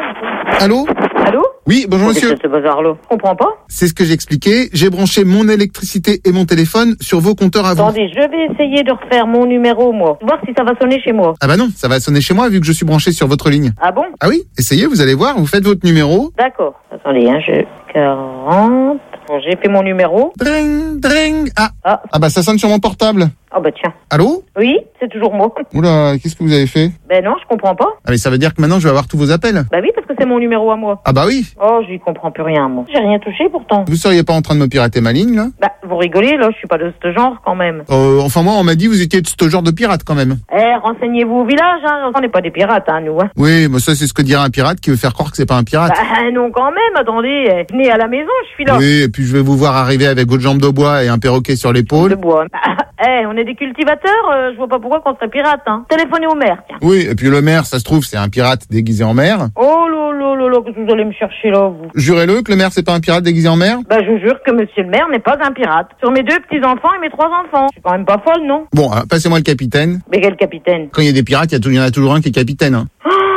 Allô? Allô? Oui, bonjour monsieur. C'est ce bazar-là. Je comprends pas. C'est ce que j'expliquais. J'ai branché mon électricité et mon téléphone sur vos compteurs à vous. Attendez, je vais essayer de refaire mon numéro, moi. Voir si ça va sonner chez moi. Ah bah non, ça va sonner chez moi vu que je suis branché sur votre ligne. Ah bon? Ah oui, essayez, vous allez voir, vous faites votre numéro. D'accord. Attendez, hein, je... quarante... Bon, j'ai fait mon numéro. Dring, dring. Ah. Ah. Ah bah ça sonne sur mon portable. Ah bah tiens. Allô? Oui, c'est toujours moi. Oula, qu'est-ce que vous avez fait? Ben non, je comprends pas. Ah mais ça veut dire que maintenant je vais avoir tous vos appels. Bah oui, parce que c'est mon numéro à moi. Ah bah oui. Oh, j'y comprends plus rien, moi. J'ai rien touché, pourtant. Vous seriez pas en train de me pirater ma ligne là? Bah, vous rigolez, là, je suis pas de ce genre, quand même. Euh, enfin moi on m'a dit que vous étiez de ce genre de pirate quand même. Eh, renseignez-vous au village, hein. On n'est pas des pirates, hein, nous, hein. Oui, mais ça c'est ce que dirait un pirate qui veut faire croire que c'est pas un pirate. Bah non, quand même, attendez. Venez à la maison, je suis là. Oui, et puis je vais vous voir arriver avec votre jambe de bois et un perroquet sur l'épaule. De bois. Eh, on est des cultivateurs, euh, je vois pas pourquoi qu'on serait pirate, hein. Téléphonez au maire, tiens. Oui, et puis le maire, ça se trouve, c'est un pirate déguisé en maire. Oh là là là là, qu'est-ce que vous allez me chercher là, vous? Jurez-le que le maire, c'est pas un pirate déguisé en maire. Bah, je vous jure que monsieur le maire n'est pas un pirate. Sur mes deux petits-enfants et mes trois enfants. Je suis quand même pas folle, non? Bon, euh, passez-moi le capitaine. Mais quel capitaine? Quand il y a des pirates, il y, a tout- il y en a toujours un qui est capitaine. Hein.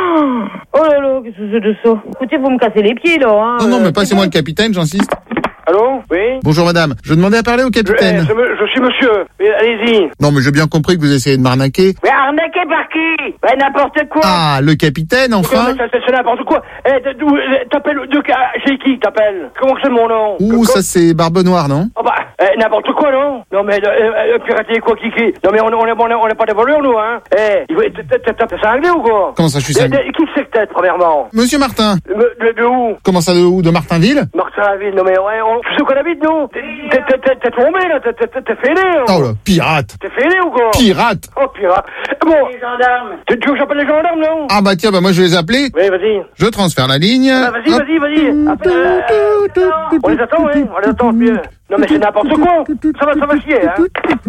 Oh là là, qu'est-ce que c'est de ça? Écoutez, vous me cassez les pieds, là, hein. Non, non, Euh, mais passez-moi le capitaine, j'insiste. Allô? Oui? Bonjour madame, je demandais à parler au Je, eh, capitaine. je, me- je suis monsieur. Mais allez-y. Non, mais j'ai bien compris que vous essayez de m'arnaquer. Mais arnaqué par qui? Ouais, n'importe quoi. Ah, le capitaine, enfin. Mais ça, ça, c'est n'importe quoi. Eh, d- d'où- eh, t'appelles de ca- chez qui t'appelles? Comment que c'est mon nom? Ouh, ça c'est Barbe Noire, non? Oh bah, eh, n'importe quoi, non? Non, mais, euh, euh, pirater quoi, qui, qui? Non, mais on, on, est, on, est, on est pas des voleurs, nous, hein? Eh, il faut- t'es t'es- t'es cinglé ou quoi? Comment ça, je suis Eh, cinglé? eh, Qui c'est que t'es, premièrement? Monsieur Martin. De, de, de où? Comment ça, de où? De Martinville? Martinville, non mais ouais, on, tu sais où qu'on habite, nous? T'es- T'es t'es- t'es tombé, là, t'es- t'es t'es fêlé, hein? Oh là, pirate. T'es fêlé ou quoi? Pirate. Oh, pirate. Bon. Les gendarmes. Tu, tu veux que j'appelle les gendarmes, non? Ah bah tiens, bah moi je vais les appeler. Oui, vas-y. Je transfère la ligne. Ah, vas-y, Hop. vas-y, vas-y. Appelle, euh, on les attend, hein? On les attend, puis, euh, non mais c'est n'importe quoi. Ça va, ça va chier, hein?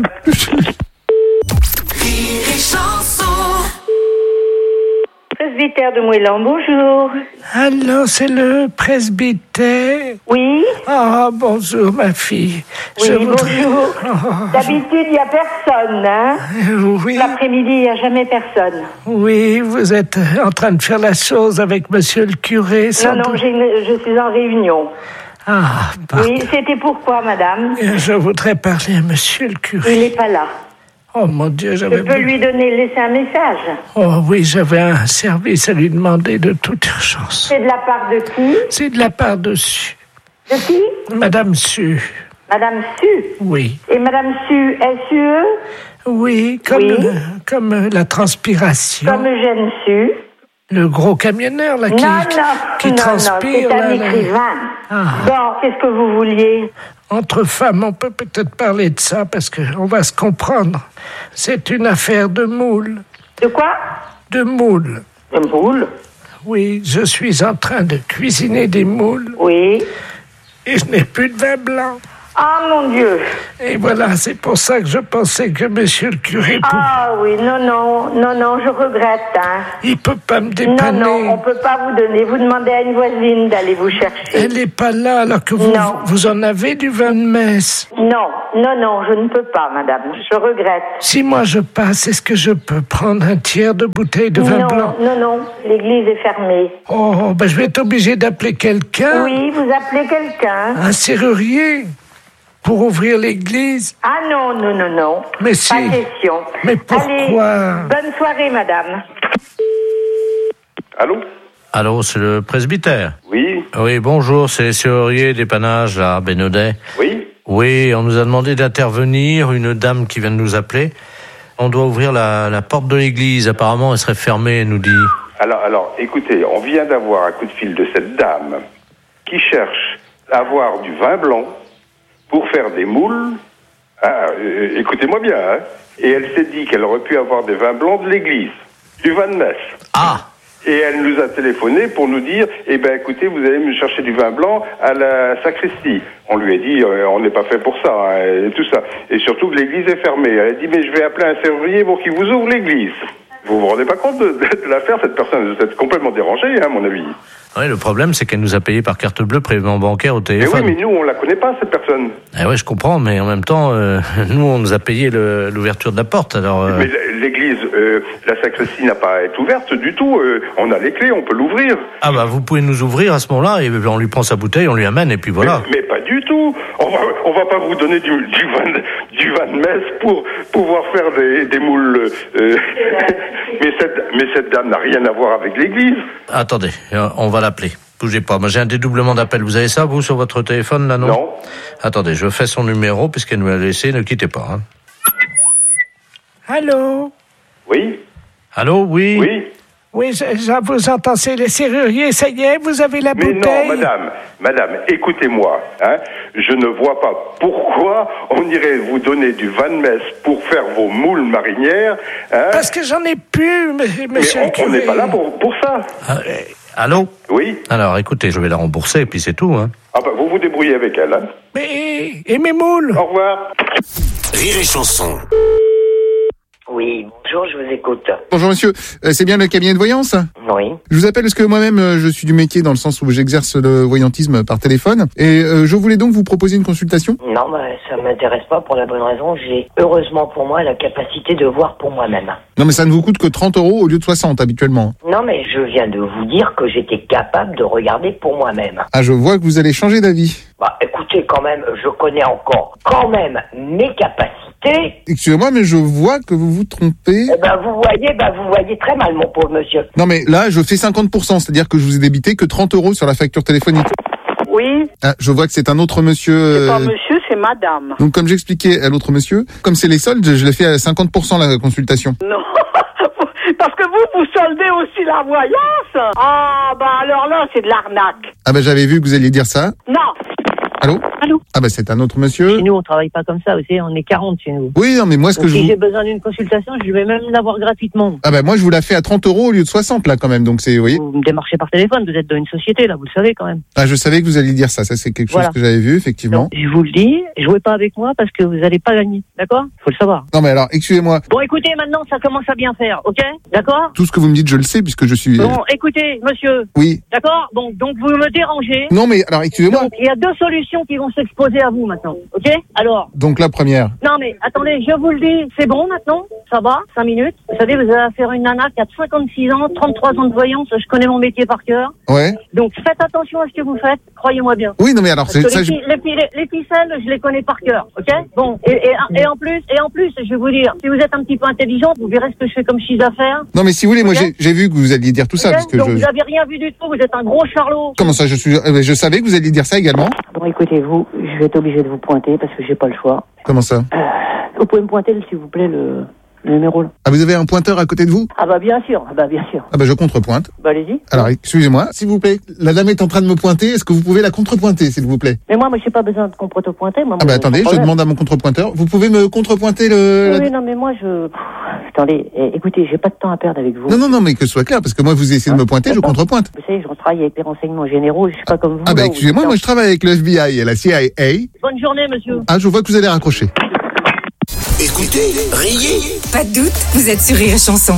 Presbytère de Moëlan, bonjour. Allô, c'est le presbytère? Oui? Ah, bonjour, ma fille. Oui, Je voudrais- bonjour. Oh, D'habitude, il n'y a personne, hein? je- Oui, L'après-midi, il n'y a jamais personne. oui, vous êtes en train de faire la chose avec monsieur le curé, sans Non, non, doute. j'ai une- je suis en réunion. Ah, Oui, c'était pourquoi, madame? pardon. Je voudrais parler à monsieur le curé. Il n'est pas là. Oh, mon Dieu, Je j'avais... peux lui donner, laisser un message. Oh, oui, j'avais un service à lui demander de toute urgence. C'est de la part de qui? C'est de la part de Su. De qui? Madame Su. Madame Su. Oui. Et Madame Su, S U E? Oui, comme, Oui. euh, comme euh, la transpiration. Comme Eugène Su. Le gros camionneur, là, Non, qui, non, qui non, transpire. non, c'est un là, là. écrivain. Ah. Bon, qu'est-ce que vous vouliez? Entre femmes, on peut peut-être parler de ça, parce qu'on va se comprendre. C'est une affaire de moule. De quoi? De moules. De moules? Oui, je suis en train de cuisiner des moules. Oui. Et je n'ai plus de vin blanc. Ah, mon Dieu. Et voilà, c'est pour ça que je pensais que monsieur le curé... Pour... Ah oui, non, non, non, non, je regrette, hein. Il peut pas me dépanner. Non, non, on peut pas vous donner. Vous demandez à une voisine d'aller vous chercher. Elle n'est pas là, alors que vous, Non. vous en avez du vin de messe. Non, non, non, je ne peux pas, madame. Je regrette. Si moi je passe, est-ce que je peux prendre un tiers de bouteille de vin non, blanc? non, non, l'église est fermée. Oh, ben je vais être obligé d'appeler quelqu'un. Oui, vous appelez quelqu'un. Un serrurier pour ouvrir l'église. Ah non, non, non, non. Mais si. Pas question. Mais pourquoi? Allez, bonne soirée, madame. Allô? Allô, c'est le presbytère? Oui. Oui, bonjour, c'est serrurier dépannage à Bénodet. Oui. Oui, on nous a demandé d'intervenir, une dame qui vient de nous appeler. On doit ouvrir la, la porte de l'église, apparemment elle serait fermée, elle nous dit. Alors, alors, écoutez, on vient d'avoir un coup de fil de cette dame qui cherche à avoir du vin blanc pour faire des moules. Ah, euh, écoutez-moi bien, hein. Et elle s'est dit qu'elle aurait pu avoir des vins blancs de l'église, du vin de messe. Ah. Et elle nous a téléphoné pour nous dire, eh ben écoutez, vous allez me chercher du vin blanc à la sacristie. On lui a dit, euh, on n'est pas fait pour ça, hein, et tout ça. Et surtout que l'église est fermée. Elle a dit, mais je vais appeler un serrurier pour qu'il vous ouvre l'église. Vous vous rendez pas compte de, de, de l'affaire, cette personne? Vous êtes complètement dérangé, hein, à mon avis. Oui, le problème, c'est qu'elle nous a payé par carte bleue, prélèvement bancaire au Mais téléphone. oui, mais nous, on la connaît pas, cette personne. Eh ouais, je comprends, mais en même temps, euh, nous, on nous a payé le, l'ouverture de la porte, alors... Euh... Mais l'église, euh, la sacristie n'a pas à être ouverte du tout. Euh, on a les clés, on peut l'ouvrir. Ah bah, vous pouvez nous ouvrir à ce moment-là, et on lui prend sa bouteille, on lui amène, et puis voilà. Mais, mais pas du tout. On va, on va pas vous donner du, du, vin, de, du vin de messe pour pouvoir faire des, des moules. Euh, mais, cette, mais cette dame n'a rien à voir avec l'église. Attendez, on va l'appeler. Bougez pas, moi j'ai un dédoublement d'appel. Vous avez ça, vous, sur votre téléphone, là, non? Non. Attendez, je fais son numéro, puisqu'elle nous l'a laissé, ne quittez pas. Hein. Allô? Oui. Allô, oui? Oui. Oui, je, je vous entends, c'est les serruriers, ça y est, vous avez la Mais bouteille? non, madame, madame, écoutez-moi, hein, je ne vois pas pourquoi on irait vous donner du vin de messe pour faire vos moules marinières. Hein. Parce que j'en ai plus, monsieur Mais le on curé. n'est pas là pour, pour ça. Ah, allô? Oui. Alors, écoutez, je vais la rembourser, et puis c'est tout, hein. Ah bah, vous vous débrouillez avec elle, hein. Mais, et mes moules? Au revoir. Rire et chanson. Oui, bonjour, je vous écoute. Bonjour monsieur, Euh, c'est bien le cabinet de voyance? Oui. Je vous appelle parce que moi-même euh, je suis du métier dans le sens où j'exerce le voyantisme par téléphone et euh, je voulais donc vous proposer une consultation. Non, bah, ça m'intéresse pas pour la bonne raison. J'ai, heureusement pour moi, la capacité de voir pour moi-même. Non mais ça ne vous coûte que trente euros au lieu de soixante habituellement. Non, mais je viens de vous dire que j'étais capable de regarder pour moi-même. Ah, je vois que vous allez changer d'avis. Bah, écoutez, quand même, je connais encore, quand même, mes capacités. Excusez-moi, mais je vois que vous vous trompez. Eh ben, vous voyez, ben, vous voyez très mal, mon pauvre monsieur. Non mais là, je fais cinquante pour cent, c'est-à-dire que je vous ai débité que trente euros sur la facture téléphonique. Oui, Ah, je vois que c'est un autre monsieur. c'est pas euh, monsieur, c'est madame. Donc comme j'expliquais à l'autre monsieur, comme c'est les soldes, je l'ai fait à cinquante pour cent la consultation. Non, parce que vous, vous soldez aussi la voyance. Ah, bah alors là, c'est de l'arnaque. Ah bah j'avais vu que vous alliez dire ça. Non. Allô? Allô? Ah bah c'est un autre monsieur. Chez nous, on travaille pas comme ça, vous savez, on est quarante chez nous. Oui, non mais moi ce Donc, que je si vous... j'ai besoin d'une consultation, je vais même l'avoir gratuitement. Ah bah moi je vous la fais à trente euros au lieu de soixante là quand même, donc c'est, vous voyez. Vous me démarchez par téléphone, vous êtes dans une société là, vous le savez quand même. Ah je savais que vous alliez dire ça, ça c'est quelque chose Voilà. que j'avais vu effectivement. Donc, je vous le dis, jouez pas avec moi parce que vous allez pas gagner, d'accord? Faut le savoir. Non mais alors, excusez-moi, Bon, écoutez, maintenant, ça commence à bien faire, ok? D'accord? tout ce que vous me dites je le sais puisque je suis... Bon, écoutez, monsieur. Oui. D'accord? Bon, donc vous me dérangez. Non mais alors excusez-moi. Donc, il y a deux solutions qui vont s'exposer à vous maintenant, ok? Alors, Donc la première. non mais attendez, je vous le dis, c'est bon maintenant, ça va, cinq minutes. Vous savez, vous avez affaire à une nana qui a cinquante-six ans, trente-trois ans de voyance, je connais mon métier par cœur. Ouais. Donc faites attention à ce que vous faites, croyez-moi bien. Oui non mais alors Parce c'est que ça... les, je- pi- les, pi- les- les ficelles, je les connais par cœur, ok? Bon, et, et, et en plus, et en plus, je vais vous dire, si vous êtes un petit peu intelligent, vous verrez ce que je fais comme chiffre d'affaires. Non mais si vous voulez, moi Ok. j'ai, j'ai vu que vous alliez dire tout ça Ok. parce que Donc je... vous avez rien vu du tout, vous êtes un gros charlot. Comment ça je suis... euh, Je savais que vous alliez dire ça également. Bon, écoutez, vous, je vais être obligé de vous pointer parce que j'ai pas le choix. Comment ça? Euh, vous pouvez me pointer, s'il vous plaît, le, le numéro là. Ah, vous avez un pointeur à côté de vous? Ah bah bien sûr, ah bah bien sûr. Ah bah je contrepointe. Bah allez-y. Alors, excusez-moi, s'il vous plaît. La dame est en train de me pointer, est-ce que vous pouvez la contrepointer, s'il vous plaît? Mais moi, moi, j'ai pas besoin de contre-pointer. Moi, Ah bah moi, attendez, sans je problème. demande à mon contrepointeur. Vous pouvez me contrepointer le... Oui, la- oui, non, mais moi, je... Pff, attendez, eh, écoutez, j'ai pas de temps à perdre avec vous. Non, non, non, mais que ce soit clair, parce que moi, vous essayez de me pointer, je contrepointe. Vous savez, je travaille avec les renseignements généraux, je suis pas comme vous. Ah bah là, où- excusez-moi, moi je travaille avec le F B I et la C I A. Bonne journée, monsieur. Ah, je vois que vous allez raccrocher. Écoutez, riez. Pas de doute, vous êtes sur Rire et Chanson.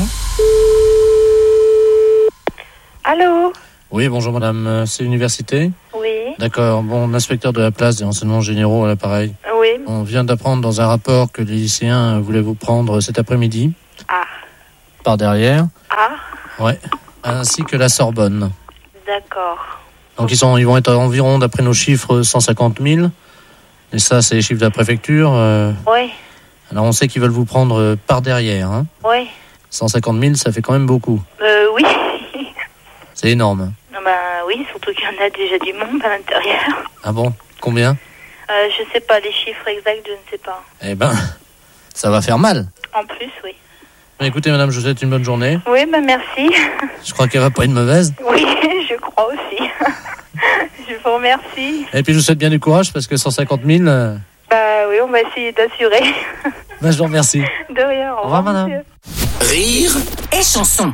Allô? Oui, bonjour madame, Euh, c'est l'université? Oui. D'accord, bon, l'inspecteur de la place des renseignements généraux à l'appareil. Oui. On vient d'apprendre dans un rapport que les lycéens voulaient vous prendre cet après-midi. Ah. Par derrière. Ah. Ouais. Ainsi que la Sorbonne. D'accord. Donc ils, sont, ils vont être à environ, d'après nos chiffres, cent cinquante mille. Et ça, c'est les chiffres de la préfecture. euh. Oui. Alors on sait qu'ils veulent vous prendre euh, par derrière. Hein. Oui. cent cinquante mille, ça fait quand même beaucoup. Euh, oui. C'est énorme. Non, bah oui, surtout qu'il y en a déjà du monde à l'intérieur. Ah bon? Combien? Euh, je sais pas les chiffres exacts, je ne sais pas. Eh ben, ça va faire mal. En plus, oui. Écoutez madame, je vous souhaite une bonne journée. Oui, bah merci. Je crois qu'elle va pas être mauvaise. Oui, je crois aussi. Je vous remercie. Et puis je vous souhaite bien du courage parce que cent cinquante mille, euh, Bah oui, on va essayer d'assurer. ben, je vous remercie. De rien, au revoir, madame. monsieur. Rire et chanson.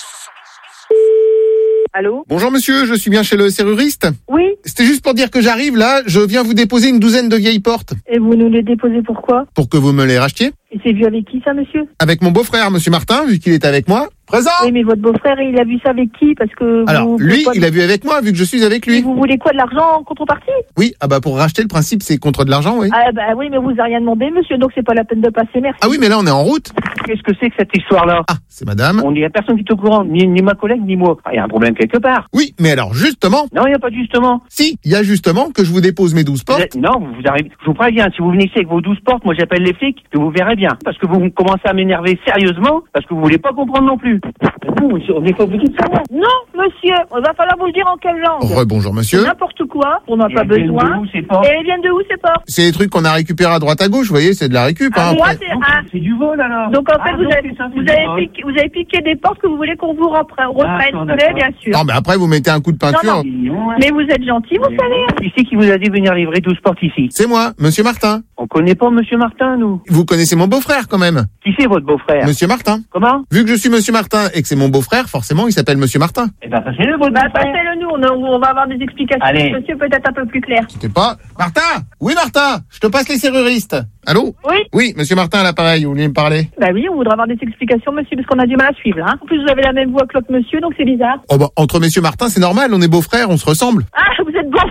Allô? Bonjour monsieur, je suis bien chez le serruriste? Oui. C'était juste pour dire que j'arrive là, je viens vous déposer une douzaine de vieilles portes. Et vous nous les déposez pourquoi? Pour que vous me les rachetiez. Et c'est vu avec qui ça, monsieur? Avec mon beau-frère, monsieur Martin, vu qu'il est avec moi. Présent! Oui, mais votre beau-frère, il a vu ça avec qui? Parce que Alors, vous, lui, vous- il a vu avec moi, vu que je suis avec lui. Vous voulez quoi, de l'argent en contrepartie? Oui, ah bah pour racheter le principe, c'est contre de l'argent, oui. Ah bah oui, mais vous avez rien demandé, monsieur, donc c'est pas la peine de passer, merci. Ah oui, mais là, on est en route. Qu'est-ce que c'est que cette histoire-là? Ah, c'est madame. On n'y a personne qui est au courant, ni, ni ma collègue, ni moi. Il y a un problème quelque part. Oui, mais alors, justement. Non, il n'y a pas de justement. Si, il y a justement que je vous dépose mes douze Vous portes. êtes- Non, vous arrivez. Je vous préviens, si vous venez ici avec vos douze portes, moi j'appelle les flics, que vous verrez bien. Parce que vous commencez à m'énerver sérieusement, parce que vous voulez pas comprendre non plus. Vous, on n'est pas obligé de savoir. Non, monsieur, il va falloir vous le dire en quelle langue? Rebonjour, monsieur. C'est n'importe quoi, on n'a Et pas elles viennent besoin. de où, ces portes? Et elles viennent de où, ces portes? C'est des trucs qu'on a récupérés à droite à gauche, vous voyez, c'est de la récup. Ah, hein, moi, après. c'est un... C'est du vol alors. Donc en fait, Ah, vous, donc, avez, c'est ça, c'est vous, du avez vol. piqué, vous avez piqué des portes que vous voulez qu'on vous reprenne, reprenne, D'accord, vous voulez, d'accord. bien sûr. Non, mais après, vous mettez un coup de peinture. Non, Mais vous êtes gentil, vous savez. Qui c'est qui vous a dit de venir livrer douze portes ici? C'est moi, monsieur Martin. On connaît pas monsieur Martin, nous. Vous connaissez mon beau-frère, quand même. Qui c'est votre beau-frère? Monsieur Martin. Comment? Vu que je suis monsieur Martin et que c'est mon beau-frère, forcément, il s'appelle monsieur Martin. Eh ben, passez-le, votre Bah, beau-frère. passez-le nous, on, on va avoir des explications, Allez. monsieur, peut-être un peu plus claires. C'était pas... Martin! Oui, Martin! Je te passe les serruristes. Allô? Oui. Oui, monsieur Martin à l'appareil, vous voulez me parler? Bah oui, on voudrait avoir des explications, monsieur, parce qu'on a du mal à suivre, là. Hein. En plus, vous avez la même voix que l'autre monsieur, donc c'est bizarre. Oh bah, entre messieurs Martin, c'est normal, on est beaux-frères, on se ressemble. Ah, vous êtes bon.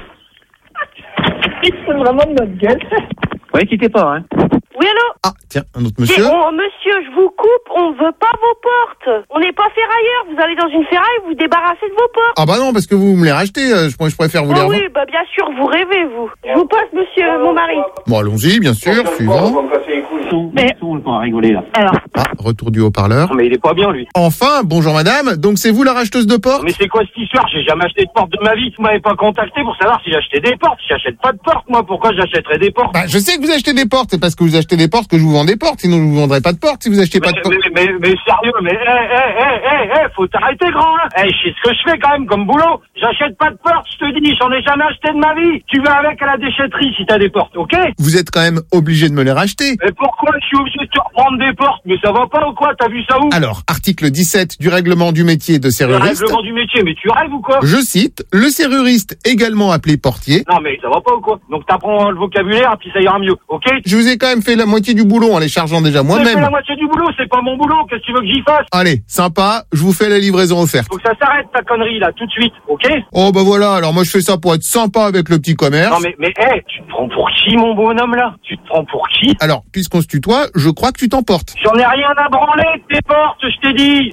Ils se foutent vraiment de notre gueule. Ouais, quittez pas, hein. Oui, allô? Ah, tiens, un autre Et monsieur. on- monsieur, je vous coupe, on veut pas vos portes. On n'est pas ferrailleurs. Vous allez dans une ferraille, vous vous débarrassez de vos portes. Ah bah non, parce que vous me les rachetez, euh, je, je préfère vous les Ah revendre. oui, bah bien sûr, vous rêvez, vous. Je vous passe, monsieur, mon mari. Bon, allons-y, bien sûr, suivant. Mais... On va rigoler, là. Alors. Ah, retour du haut-parleur. Mais il est pas bien, lui. Enfin, bonjour madame, donc c'est vous la racheteuse de portes? Mais c'est quoi cette histoire? J'ai jamais acheté de porte de ma vie. Vous m'avez pas contacté pour savoir si j'achetais des portes. J'achète pas de portes, moi. Pourquoi j'achèterais des portes? Bah, je sais que vous achetez des portes, c'est parce que vous achetez des portes que je vous vends des portes, sinon je vous vendrai pas de portes si vous achetez mais, pas de portes. mais, mais, mais sérieux, mais hé, hé, hé, hé, hé, faut t'arrêter, grand, hein. Eh, je sais ce que je fais quand même comme boulot. J'achète pas de portes, je te dis, j'en ai jamais acheté de ma vie. Tu vas avec à la déchetterie si t'as des portes, ok? Vous êtes quand même obligé de me les racheter. Mais pourquoi je suis obligé de te reprendre des portes? Mais ça va pas ou quoi? T'as vu ça où? Alors, article dix-sept du règlement du métier de Le serruriste. règlement du métier, mais tu rêves ou quoi? Je cite, le serruriste, également appelé portier. Non, mais ça va pas ou quoi? Donc t'apprends le vocabulaire et puis ça ira mieux, ok? Je vous ai quand même fait la moitié du boulot en les chargeant déjà J'ai fait moi-même. la moitié du boulot, c'est pas mon boulot, qu'est-ce que tu veux que j'y fasse? Allez, sympa, je vous fais la livraison offerte. Faut que ça s'arrête ta connerie là, tout de suite, ok? Oh bah voilà, alors moi je fais ça pour être sympa avec le petit commerce. Non mais, mais, hé, tu te prends pour qui mon bonhomme là? Tu te prends pour qui? Alors, puisqu'on se tutoie, je crois que tu t'emportes. J'en ai rien à branler de tes portes, je t'ai dit!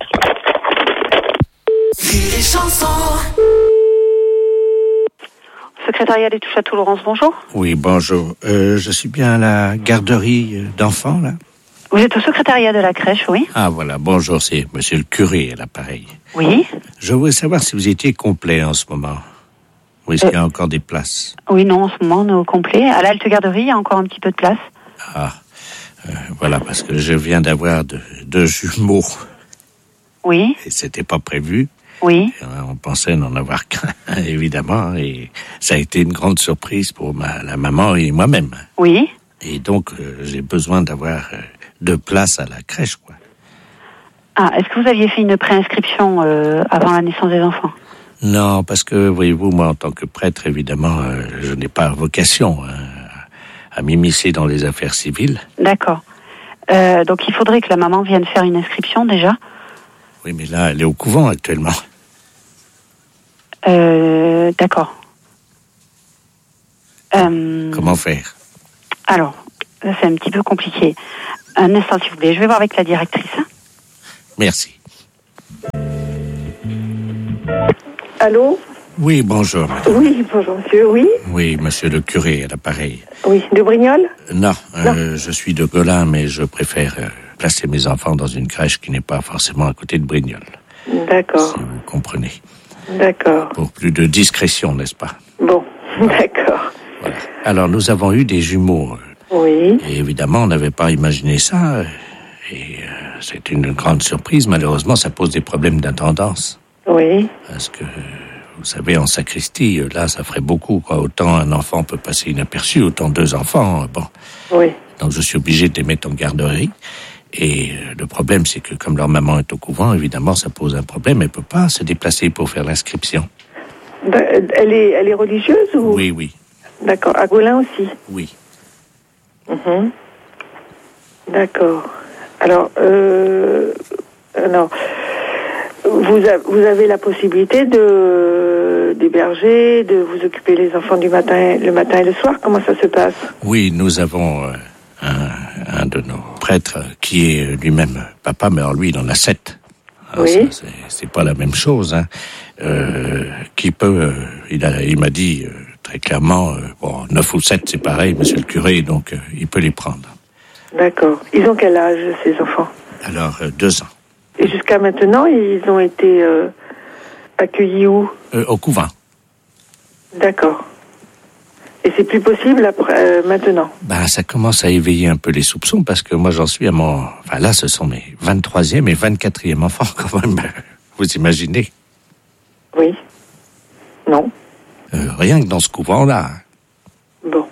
Rire et chanson. Secrétariat des touches à tout, Laurence, bonjour. Oui, bonjour. Euh, je suis bien à la garderie euh, d'enfants, là? Vous êtes au secrétariat de la crèche, oui? Ah, voilà. Bonjour, c'est monsieur le curé à l'appareil. Oui. Je voudrais savoir si vous étiez complet en ce moment. Ou est-ce euh... qu'il y a encore des places? Oui, non, en ce moment, on est au complet. À l'Halte Garderie, il y a encore un petit peu de place. Ah, euh, voilà, parce que je viens d'avoir deux, deux jumeaux. Oui. Et c'était pas prévu. Oui. Et on pensait n'en avoir qu'un, évidemment, et ça a été une grande surprise pour ma, la maman et moi-même. Oui. Et donc, euh, j'ai besoin d'avoir euh, deux places à la crèche, quoi. Ah, est-ce que vous aviez fait une préinscription euh, avant la naissance des enfants? Non, parce que, voyez-vous, moi, en tant que prêtre, évidemment, euh, je n'ai pas vocation hein, à m'immiscer dans les affaires civiles. D'accord. Euh, donc, il faudrait que la maman vienne faire une inscription, déjà. Oui, mais là, elle est au couvent, actuellement. Euh, d'accord. Euh, Comment faire? Alors, là, c'est un petit peu compliqué. Un instant, s'il vous plaît. Je vais voir avec la directrice. Hein. Merci. Allô? Oui, bonjour. Madame. Oui, bonjour, monsieur, oui? Oui, monsieur le curé, à l'appareil. Oui, de Brignoles? Non, non. Euh, je suis de Golin, mais je préfère euh, placer mes enfants dans une crèche qui n'est pas forcément à côté de Brignoles. D'accord. Si vous comprenez. D'accord. Pour plus de discrétion, n'est-ce pas? Bon, d'accord. Voilà. Alors, nous avons eu des jumeaux. Oui. Et évidemment, on n'avait pas imaginé ça. Et euh, c'est une grande surprise. Malheureusement, ça pose des problèmes d'intendance. Oui. Parce que, vous savez, en sacristie, là, ça ferait beaucoup, quoi. Autant un enfant peut passer inaperçu, autant deux enfants, bon. Oui. Donc, je suis obligé de les mettre en garderie. Et euh, le problème, c'est que comme leur maman est au couvent, évidemment, ça pose un problème. Elle peut pas se déplacer pour faire l'inscription. Elle est, elle est religieuse ou? Oui, oui. D'accord. À Golin aussi? Oui. Mmh. D'accord. Alors, euh, alors, vous, a, vous avez la possibilité de d'héberger, de vous occuper les enfants du matin, le matin et le soir. Comment ça se passe? Oui, nous avons euh, un, un de nos prêtres qui est lui-même papa, mais alors lui, il en a sept. Alors oui. Ça, c'est, c'est pas la même chose, hein. Euh, qui peut, euh, il a, il m'a dit euh, très clairement, euh, bon, neuf ou sept, c'est pareil, monsieur le curé, donc euh, il peut les prendre. D'accord. Ils ont quel âge, ces enfants? Alors, euh, deux ans. Et jusqu'à maintenant, ils ont été euh, accueillis où? euh, Au couvent. D'accord. Et c'est plus possible après, euh, maintenant? Ben, ça commence à éveiller un peu les soupçons, parce que moi, j'en suis à mon... Enfin, là, ce sont mes vingt-troisième et vingt-quatrième enfants, quand même. Vous imaginez? Oui. Non. Euh, rien que dans ce couvent-là. Bon.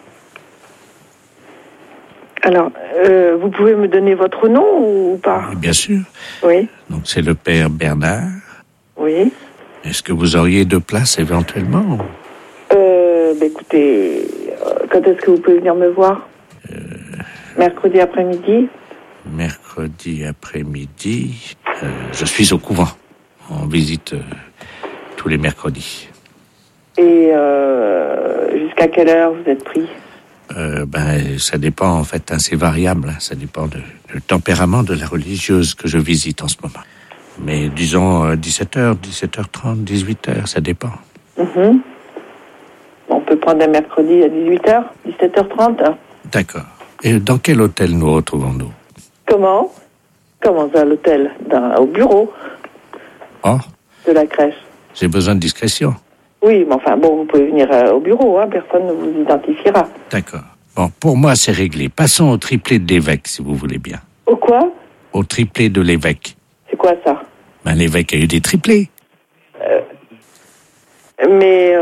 Alors, euh, vous pouvez me donner votre nom ou pas? Oui, bien sûr. Oui. Donc, c'est le père Bernard. Oui. Est-ce que vous auriez deux places éventuellement? Euh, bah, écoutez, euh, quand est-ce que vous pouvez venir me voir? euh... Mercredi après-midi? Mercredi après-midi, euh, je suis au couvent. On visite euh, tous les mercredis. Et euh, jusqu'à quelle heure vous êtes pris? Euh, ben, ça dépend, en fait, hein, c'est variable. Hein, ça dépend de, du tempérament de la religieuse que je visite en ce moment. Mais disons euh, dix-sept heures, dix-sept heures trente, dix-huit heures, ça dépend. Mm-hmm. On peut prendre un mercredi à dix-huit heures, dix-sept heures trente. Hein. D'accord. Et dans quel hôtel nous retrouvons-nous? Comment? Comment ça, l'hôtel? Dans, au bureau. Oh. De la crèche. J'ai besoin de discrétion. Oui, mais enfin, bon, vous pouvez venir euh, au bureau, hein, personne ne vous identifiera. D'accord. Bon, pour moi, c'est réglé. Passons au triplé de l'évêque, si vous voulez bien. Au quoi? Au triplé de l'évêque. C'est quoi ça? Ben, l'évêque a eu des triplés. Euh, mais,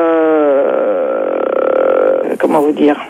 euh, comment vous dire?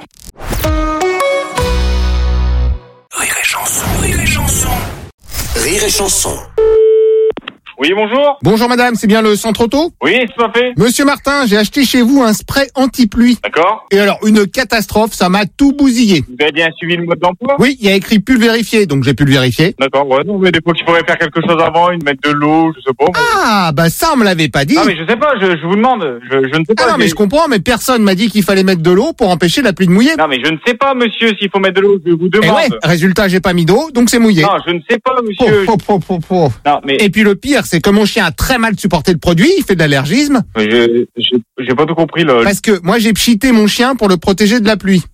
Rire et chanson, rire et chanson. Rire et chanson. Oui, bonjour. Bonjour madame, c'est bien le centre auto? Oui, tout à fait. Monsieur Martin, j'ai acheté chez vous un spray anti-pluie. D'accord. Et alors, une catastrophe, ça m'a tout bousillé. Vous avez bien suivi le mode d'emploi? Oui, il y a écrit pulvérifier, donc j'ai pu le vérifier. D'accord, ouais, non, mais des fois qu'il faudrait faire quelque chose avant, une mettre de l'eau, je sais pas. Mais... Ah, bah ça, on me l'avait pas dit. Non, mais je sais pas, je, je vous demande, je, je ne sais pas. Ah non, mais je comprends, mais personne m'a dit qu'il fallait mettre de l'eau pour empêcher la pluie de mouiller. Non, mais je ne sais pas, monsieur, s'il faut mettre de l'eau, je vous demande. Et ouais, résultat, j'ai pas mis d'eau, donc c'est mouillé. Non, je ne sais pas, monsieur. Oh, oh, oh, oh, oh. Non, mais... Et puis le pire, c'est que mon chien a très mal supporté le produit, il fait de l'allergisme. Je, j'ai, j'ai pas tout compris, là. Parce que moi, j'ai pchité mon chien pour le protéger de la pluie.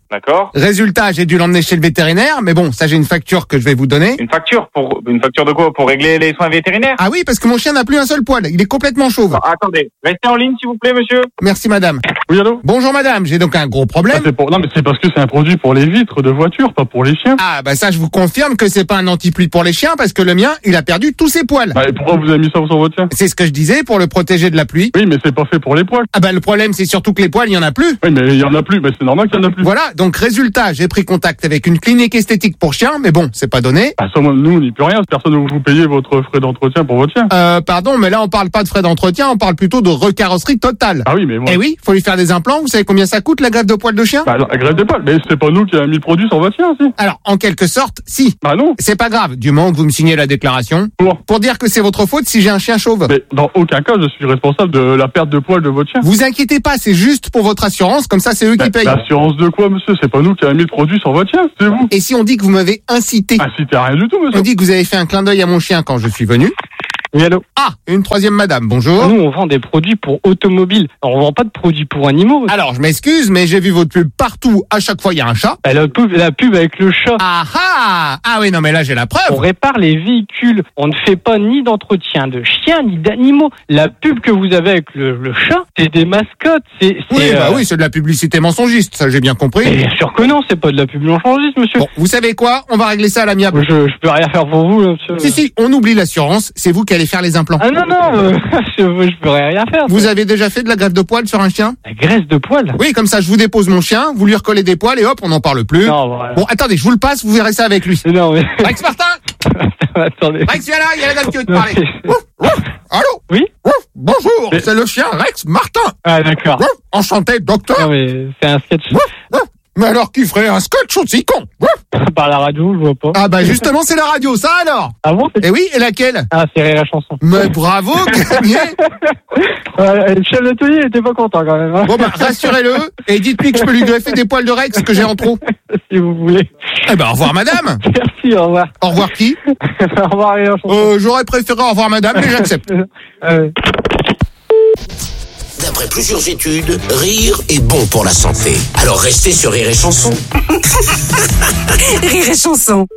D'accord. Résultat, j'ai dû l'emmener chez le vétérinaire, mais bon, ça j'ai une facture que je vais vous donner. Une facture pour une facture de quoi? Pour régler les soins vétérinaires? Ah oui, parce que mon chien n'a plus un seul poil, il est complètement chauve. Ah, attendez, restez en ligne s'il vous plaît, monsieur. Merci madame. Oui, allô? Bonjour madame, j'ai donc un gros problème. Ah, c'est pour... Non, mais c'est parce que c'est un produit pour les vitres de voiture, pas pour les chiens. Ah bah ça, je vous confirme que c'est pas un anti-pluie pour les chiens, parce que le mien, il a perdu tous ses poils. Bah, et pourquoi vous avez mis ça sur votre chien? C'est ce que je disais, pour le protéger de la pluie. Oui, mais c'est pas fait pour les poils. Ah bah le problème, c'est surtout que les poils, il y en a plus. Oui, mais il y en a plus, mais c'est normal qu'il y en a plus. Voilà, donc résultat, j'ai pris contact avec une clinique esthétique pour chiens, mais bon, c'est pas donné. Ah, ça, nous, on n'y peut rien, personne ne vous payer votre frais d'entretien pour votre chien. Euh, pardon, mais là, on parle pas de frais d'entretien, on parle plutôt de recarrosserie totale. Ah oui, mais bon. Eh oui, faut lui faire des implants, vous savez combien ça coûte, la greffe de poils de chien? Bah, la greffe de poils, mais c'est pas nous qui avons mis le produit sur votre chien, si. Alors, en quelque sorte, si. Bah non. C'est pas grave, du moment que vous me signez la déclaration. Pour Pour dire que c'est votre faute si j'ai un chien chauve. Mais dans aucun cas, je suis responsable de la perte de poils de votre chien. Vous inquiétez pas, c'est juste pour votre assurance, comme ça c'est eux bah, qui payent. L'assurance de quoi, monsieur? C'est pas nous qui avons mis le produit sur votre chien, c'est vous. Et si on dit que vous m'avez incité? Incité à rien du tout, monsieur. On dit que vous avez fait un clin d'œil à mon chien quand je suis venu. Oui, allô? Ah, une troisième madame, bonjour. Nous, on vend des produits pour automobiles. Alors, on vend pas de produits pour animaux. Alors, je m'excuse, mais j'ai vu votre pub partout. À chaque fois, il y a un chat. Bah, la, pub, la pub avec le chat. Ah ah! Ah oui, non, mais là, j'ai la preuve. On répare les véhicules. On ne fait pas ni d'entretien de chiens, ni d'animaux. La pub que vous avez avec le, le chat, c'est des mascottes. C'est, c'est, oui, bah euh... oui, c'est de la publicité mensongiste, ça, j'ai bien compris. Bien sûr que non, c'est pas de la pub mensongiste, monsieur. Bon, vous savez quoi? On va régler ça à l'amiable. Je, je peux rien faire pour vous, là, monsieur. Si, si, on oublie l'assurance. C'est vous qui allez faire les implants. Ah non, non, euh, je, je pourrais rien faire. Vous avez déjà fait de la greffe de poils sur un chien? La graisse de poils? Oui, comme ça, je vous dépose mon chien, vous lui recollez des poils et hop, on n'en parle plus. Non, voilà. Bon, attendez, je vous le passe, vous verrez ça avec lui. Non, mais... Rex Martin! Attendez. Rex, viens là, il y a la dame qui veut te parler. Mais... Ouf, ouf, allô? Oui? Ouf, bonjour, mais... c'est le chien Rex Martin. Ah, d'accord. Ouf, enchanté, docteur. Non, mais c'est un sketch. Ouf, ouf. Mais alors, qui ferait un sketch aussi con? Par la radio, je vois pas. Ah bah justement, c'est la radio, ça alors? Ah bon? Eh oui, et laquelle? Ah, c'est Rire la chanson. Mais bravo, gagné. euh, Le chef d'atelier était pas content quand même. Hein. Bon bah, rassurez-le, et dites-lui que je peux lui greffer des poils de Rex que j'ai en trop. Si vous voulez. Eh ben, au revoir madame. Merci, au revoir. Au revoir qui? Au revoir Rire la chanson. Euh, j'aurais préféré au revoir madame, mais j'accepte. euh... D'après plusieurs études, rire est bon pour la santé. Alors restez sur Rire et Chanson. Rire et Chanson.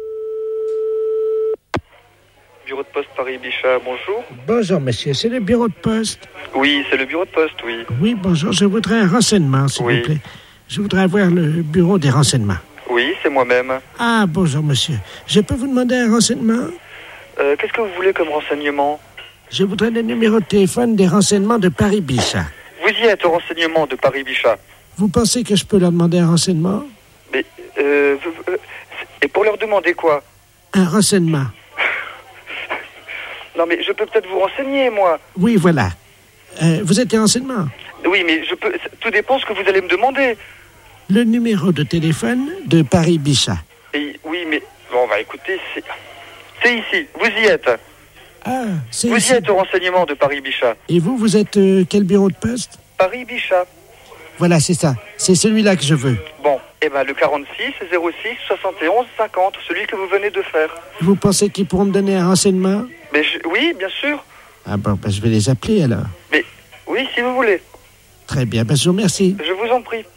Bureau de poste Paris-Bichat, bonjour. Bonjour, monsieur, c'est le bureau de poste. Oui, c'est le bureau de poste, oui. Oui, bonjour, je voudrais un renseignement, s'il oui. vous plaît. Je voudrais avoir le bureau des renseignements. Oui, c'est moi-même. Ah, bonjour, monsieur. Je peux vous demander un renseignement? Euh, qu'est-ce que vous voulez comme renseignement? Je voudrais le numéro de téléphone des renseignements de Paris-Bichat. Vous y êtes au renseignement de Paris-Bichat. Vous pensez que je peux leur demander un renseignement? Mais, euh, euh, et pour leur demander quoi? Un renseignement. Non, mais je peux peut-être vous renseigner, moi. Oui, voilà. Euh, vous êtes des renseignements? Oui, mais je peux. Tout dépend ce que vous allez me demander. Le numéro de téléphone de Paris-Bichat. Et, oui, mais bon, bah écoutez, c'est, c'est ici. Vous y êtes. Ah, c'est Vous ici. y êtes au renseignement de Paris-Bichat. Et vous, vous êtes euh, quel bureau de poste? Paris-Bichat. Voilà, c'est ça. C'est celui-là que je veux. Bon, eh ben le quarante-six zéro six soixante et onze cinquante, celui que vous venez de faire. Vous pensez qu'ils pourront me donner un renseignement? Mais je, oui, bien sûr. Ah bon, ben, je vais les appeler alors. Mais oui, si vous voulez. Très bien, ben, je vous remercie. Je vous en prie.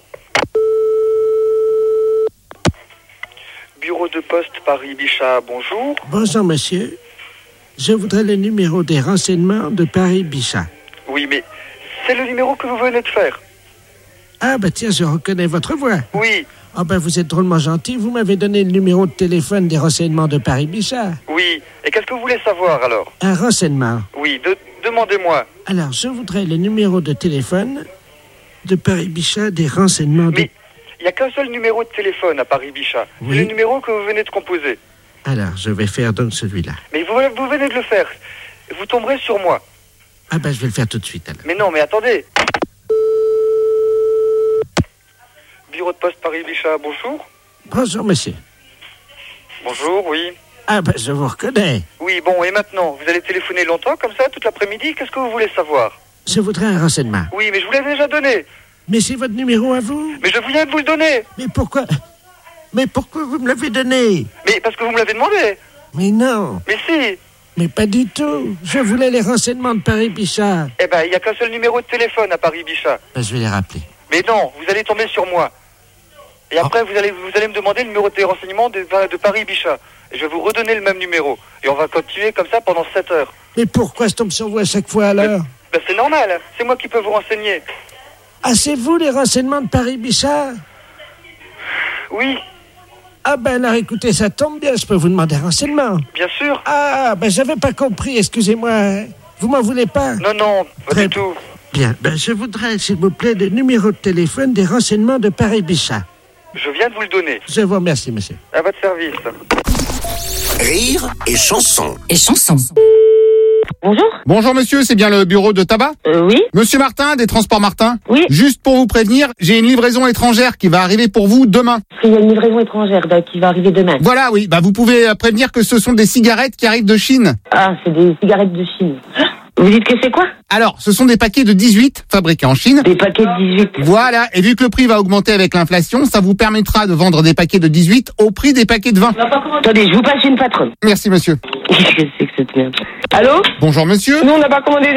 Bureau de poste Paris-Bichat, bonjour. Bonjour, monsieur. Je voudrais le numéro des renseignements de Paris-Bichat. Oui, mais c'est le numéro que vous venez de faire. Ah, ben tiens, je reconnais votre voix. Oui. Ah, ben vous êtes drôlement gentil. Vous m'avez donné le numéro de téléphone des renseignements de Paris-Bichat. Oui. Et qu'est-ce que vous voulez savoir, alors? Un renseignement. Oui, de, demandez-moi. Alors, je voudrais le numéro de téléphone de Paris-Bichat des renseignements de... Mais il n'y a qu'un seul numéro de téléphone à Paris-Bichat. Oui. C'est le numéro que vous venez de composer. Alors, je vais faire donc celui-là. Mais vous, vous venez de le faire. Vous tomberez sur moi. Ah ben, je vais le faire tout de suite, alors. Mais non, mais attendez. Bureau de poste Paris-Bichat, bonjour. Bonjour, monsieur. Bonjour, oui. Ah ben, je vous reconnais. Oui, bon, et maintenant, vous allez téléphoner longtemps, comme ça, toute l'après-midi? Qu'est-ce que vous voulez savoir? Je voudrais un renseignement. Oui, mais je vous l'ai déjà donné. Mais c'est votre numéro à vous? Mais je viens de vous le donner. Mais pourquoi... Mais pourquoi vous me l'avez donné? Mais parce que vous me l'avez demandé. Mais non. Mais si. Mais pas du tout. Je voulais les renseignements de Paris-Bichat. Eh ben, il n'y a qu'un seul numéro de téléphone à Paris-Bichat. Ben, je vais les rappeler. Mais non, vous allez tomber sur moi. Et après, vous allez, vous allez me demander le numéro de renseignement de, de Paris-Bichat. Et je vais vous redonner le même numéro. Et on va continuer comme ça pendant sept heures. Mais pourquoi ce tombe sur vous à chaque fois alors? Ben, c'est normal, c'est moi qui peux vous renseigner. Ah, c'est vous les renseignements de Paris-Bichat? Oui. Ah ben alors écoutez, ça tombe bien, je peux vous demander un renseignement. Bien sûr. Ah, ben j'avais pas compris, excusez-moi. Vous m'en voulez pas? Non, non, pas Très du tout. Bien, ben je voudrais, s'il vous plaît, le numéro de téléphone des renseignements de Paris-Bichat. Je viens de vous le donner. Je vous remercie, monsieur. À votre service. Rire et chanson. Et chanson. Bonjour. Bonjour monsieur, c'est bien le bureau de tabac? Euh, oui. Monsieur Martin, des Transports Martin? Oui. Juste pour vous prévenir, j'ai une livraison étrangère qui va arriver pour vous demain. Parce qu'il y a une livraison étrangère bah, qui va arriver demain. Voilà, oui. Bah vous pouvez euh, prévenir que ce sont des cigarettes qui arrivent de Chine. Ah, c'est des cigarettes de Chine. Vous dites que c'est quoi? Alors, ce sont des paquets de dix-huit fabriqués en Chine. Des paquets de dix-huit. Voilà, et vu que le prix va augmenter avec l'inflation, ça vous permettra de vendre des paquets de dix-huit au prix des paquets de vingt. Attendez, je vous passe une patronne. Merci monsieur. Qu'est-ce que c'est que cette merde? Allô? Bonjour monsieur. Nous, on n'a pas commandé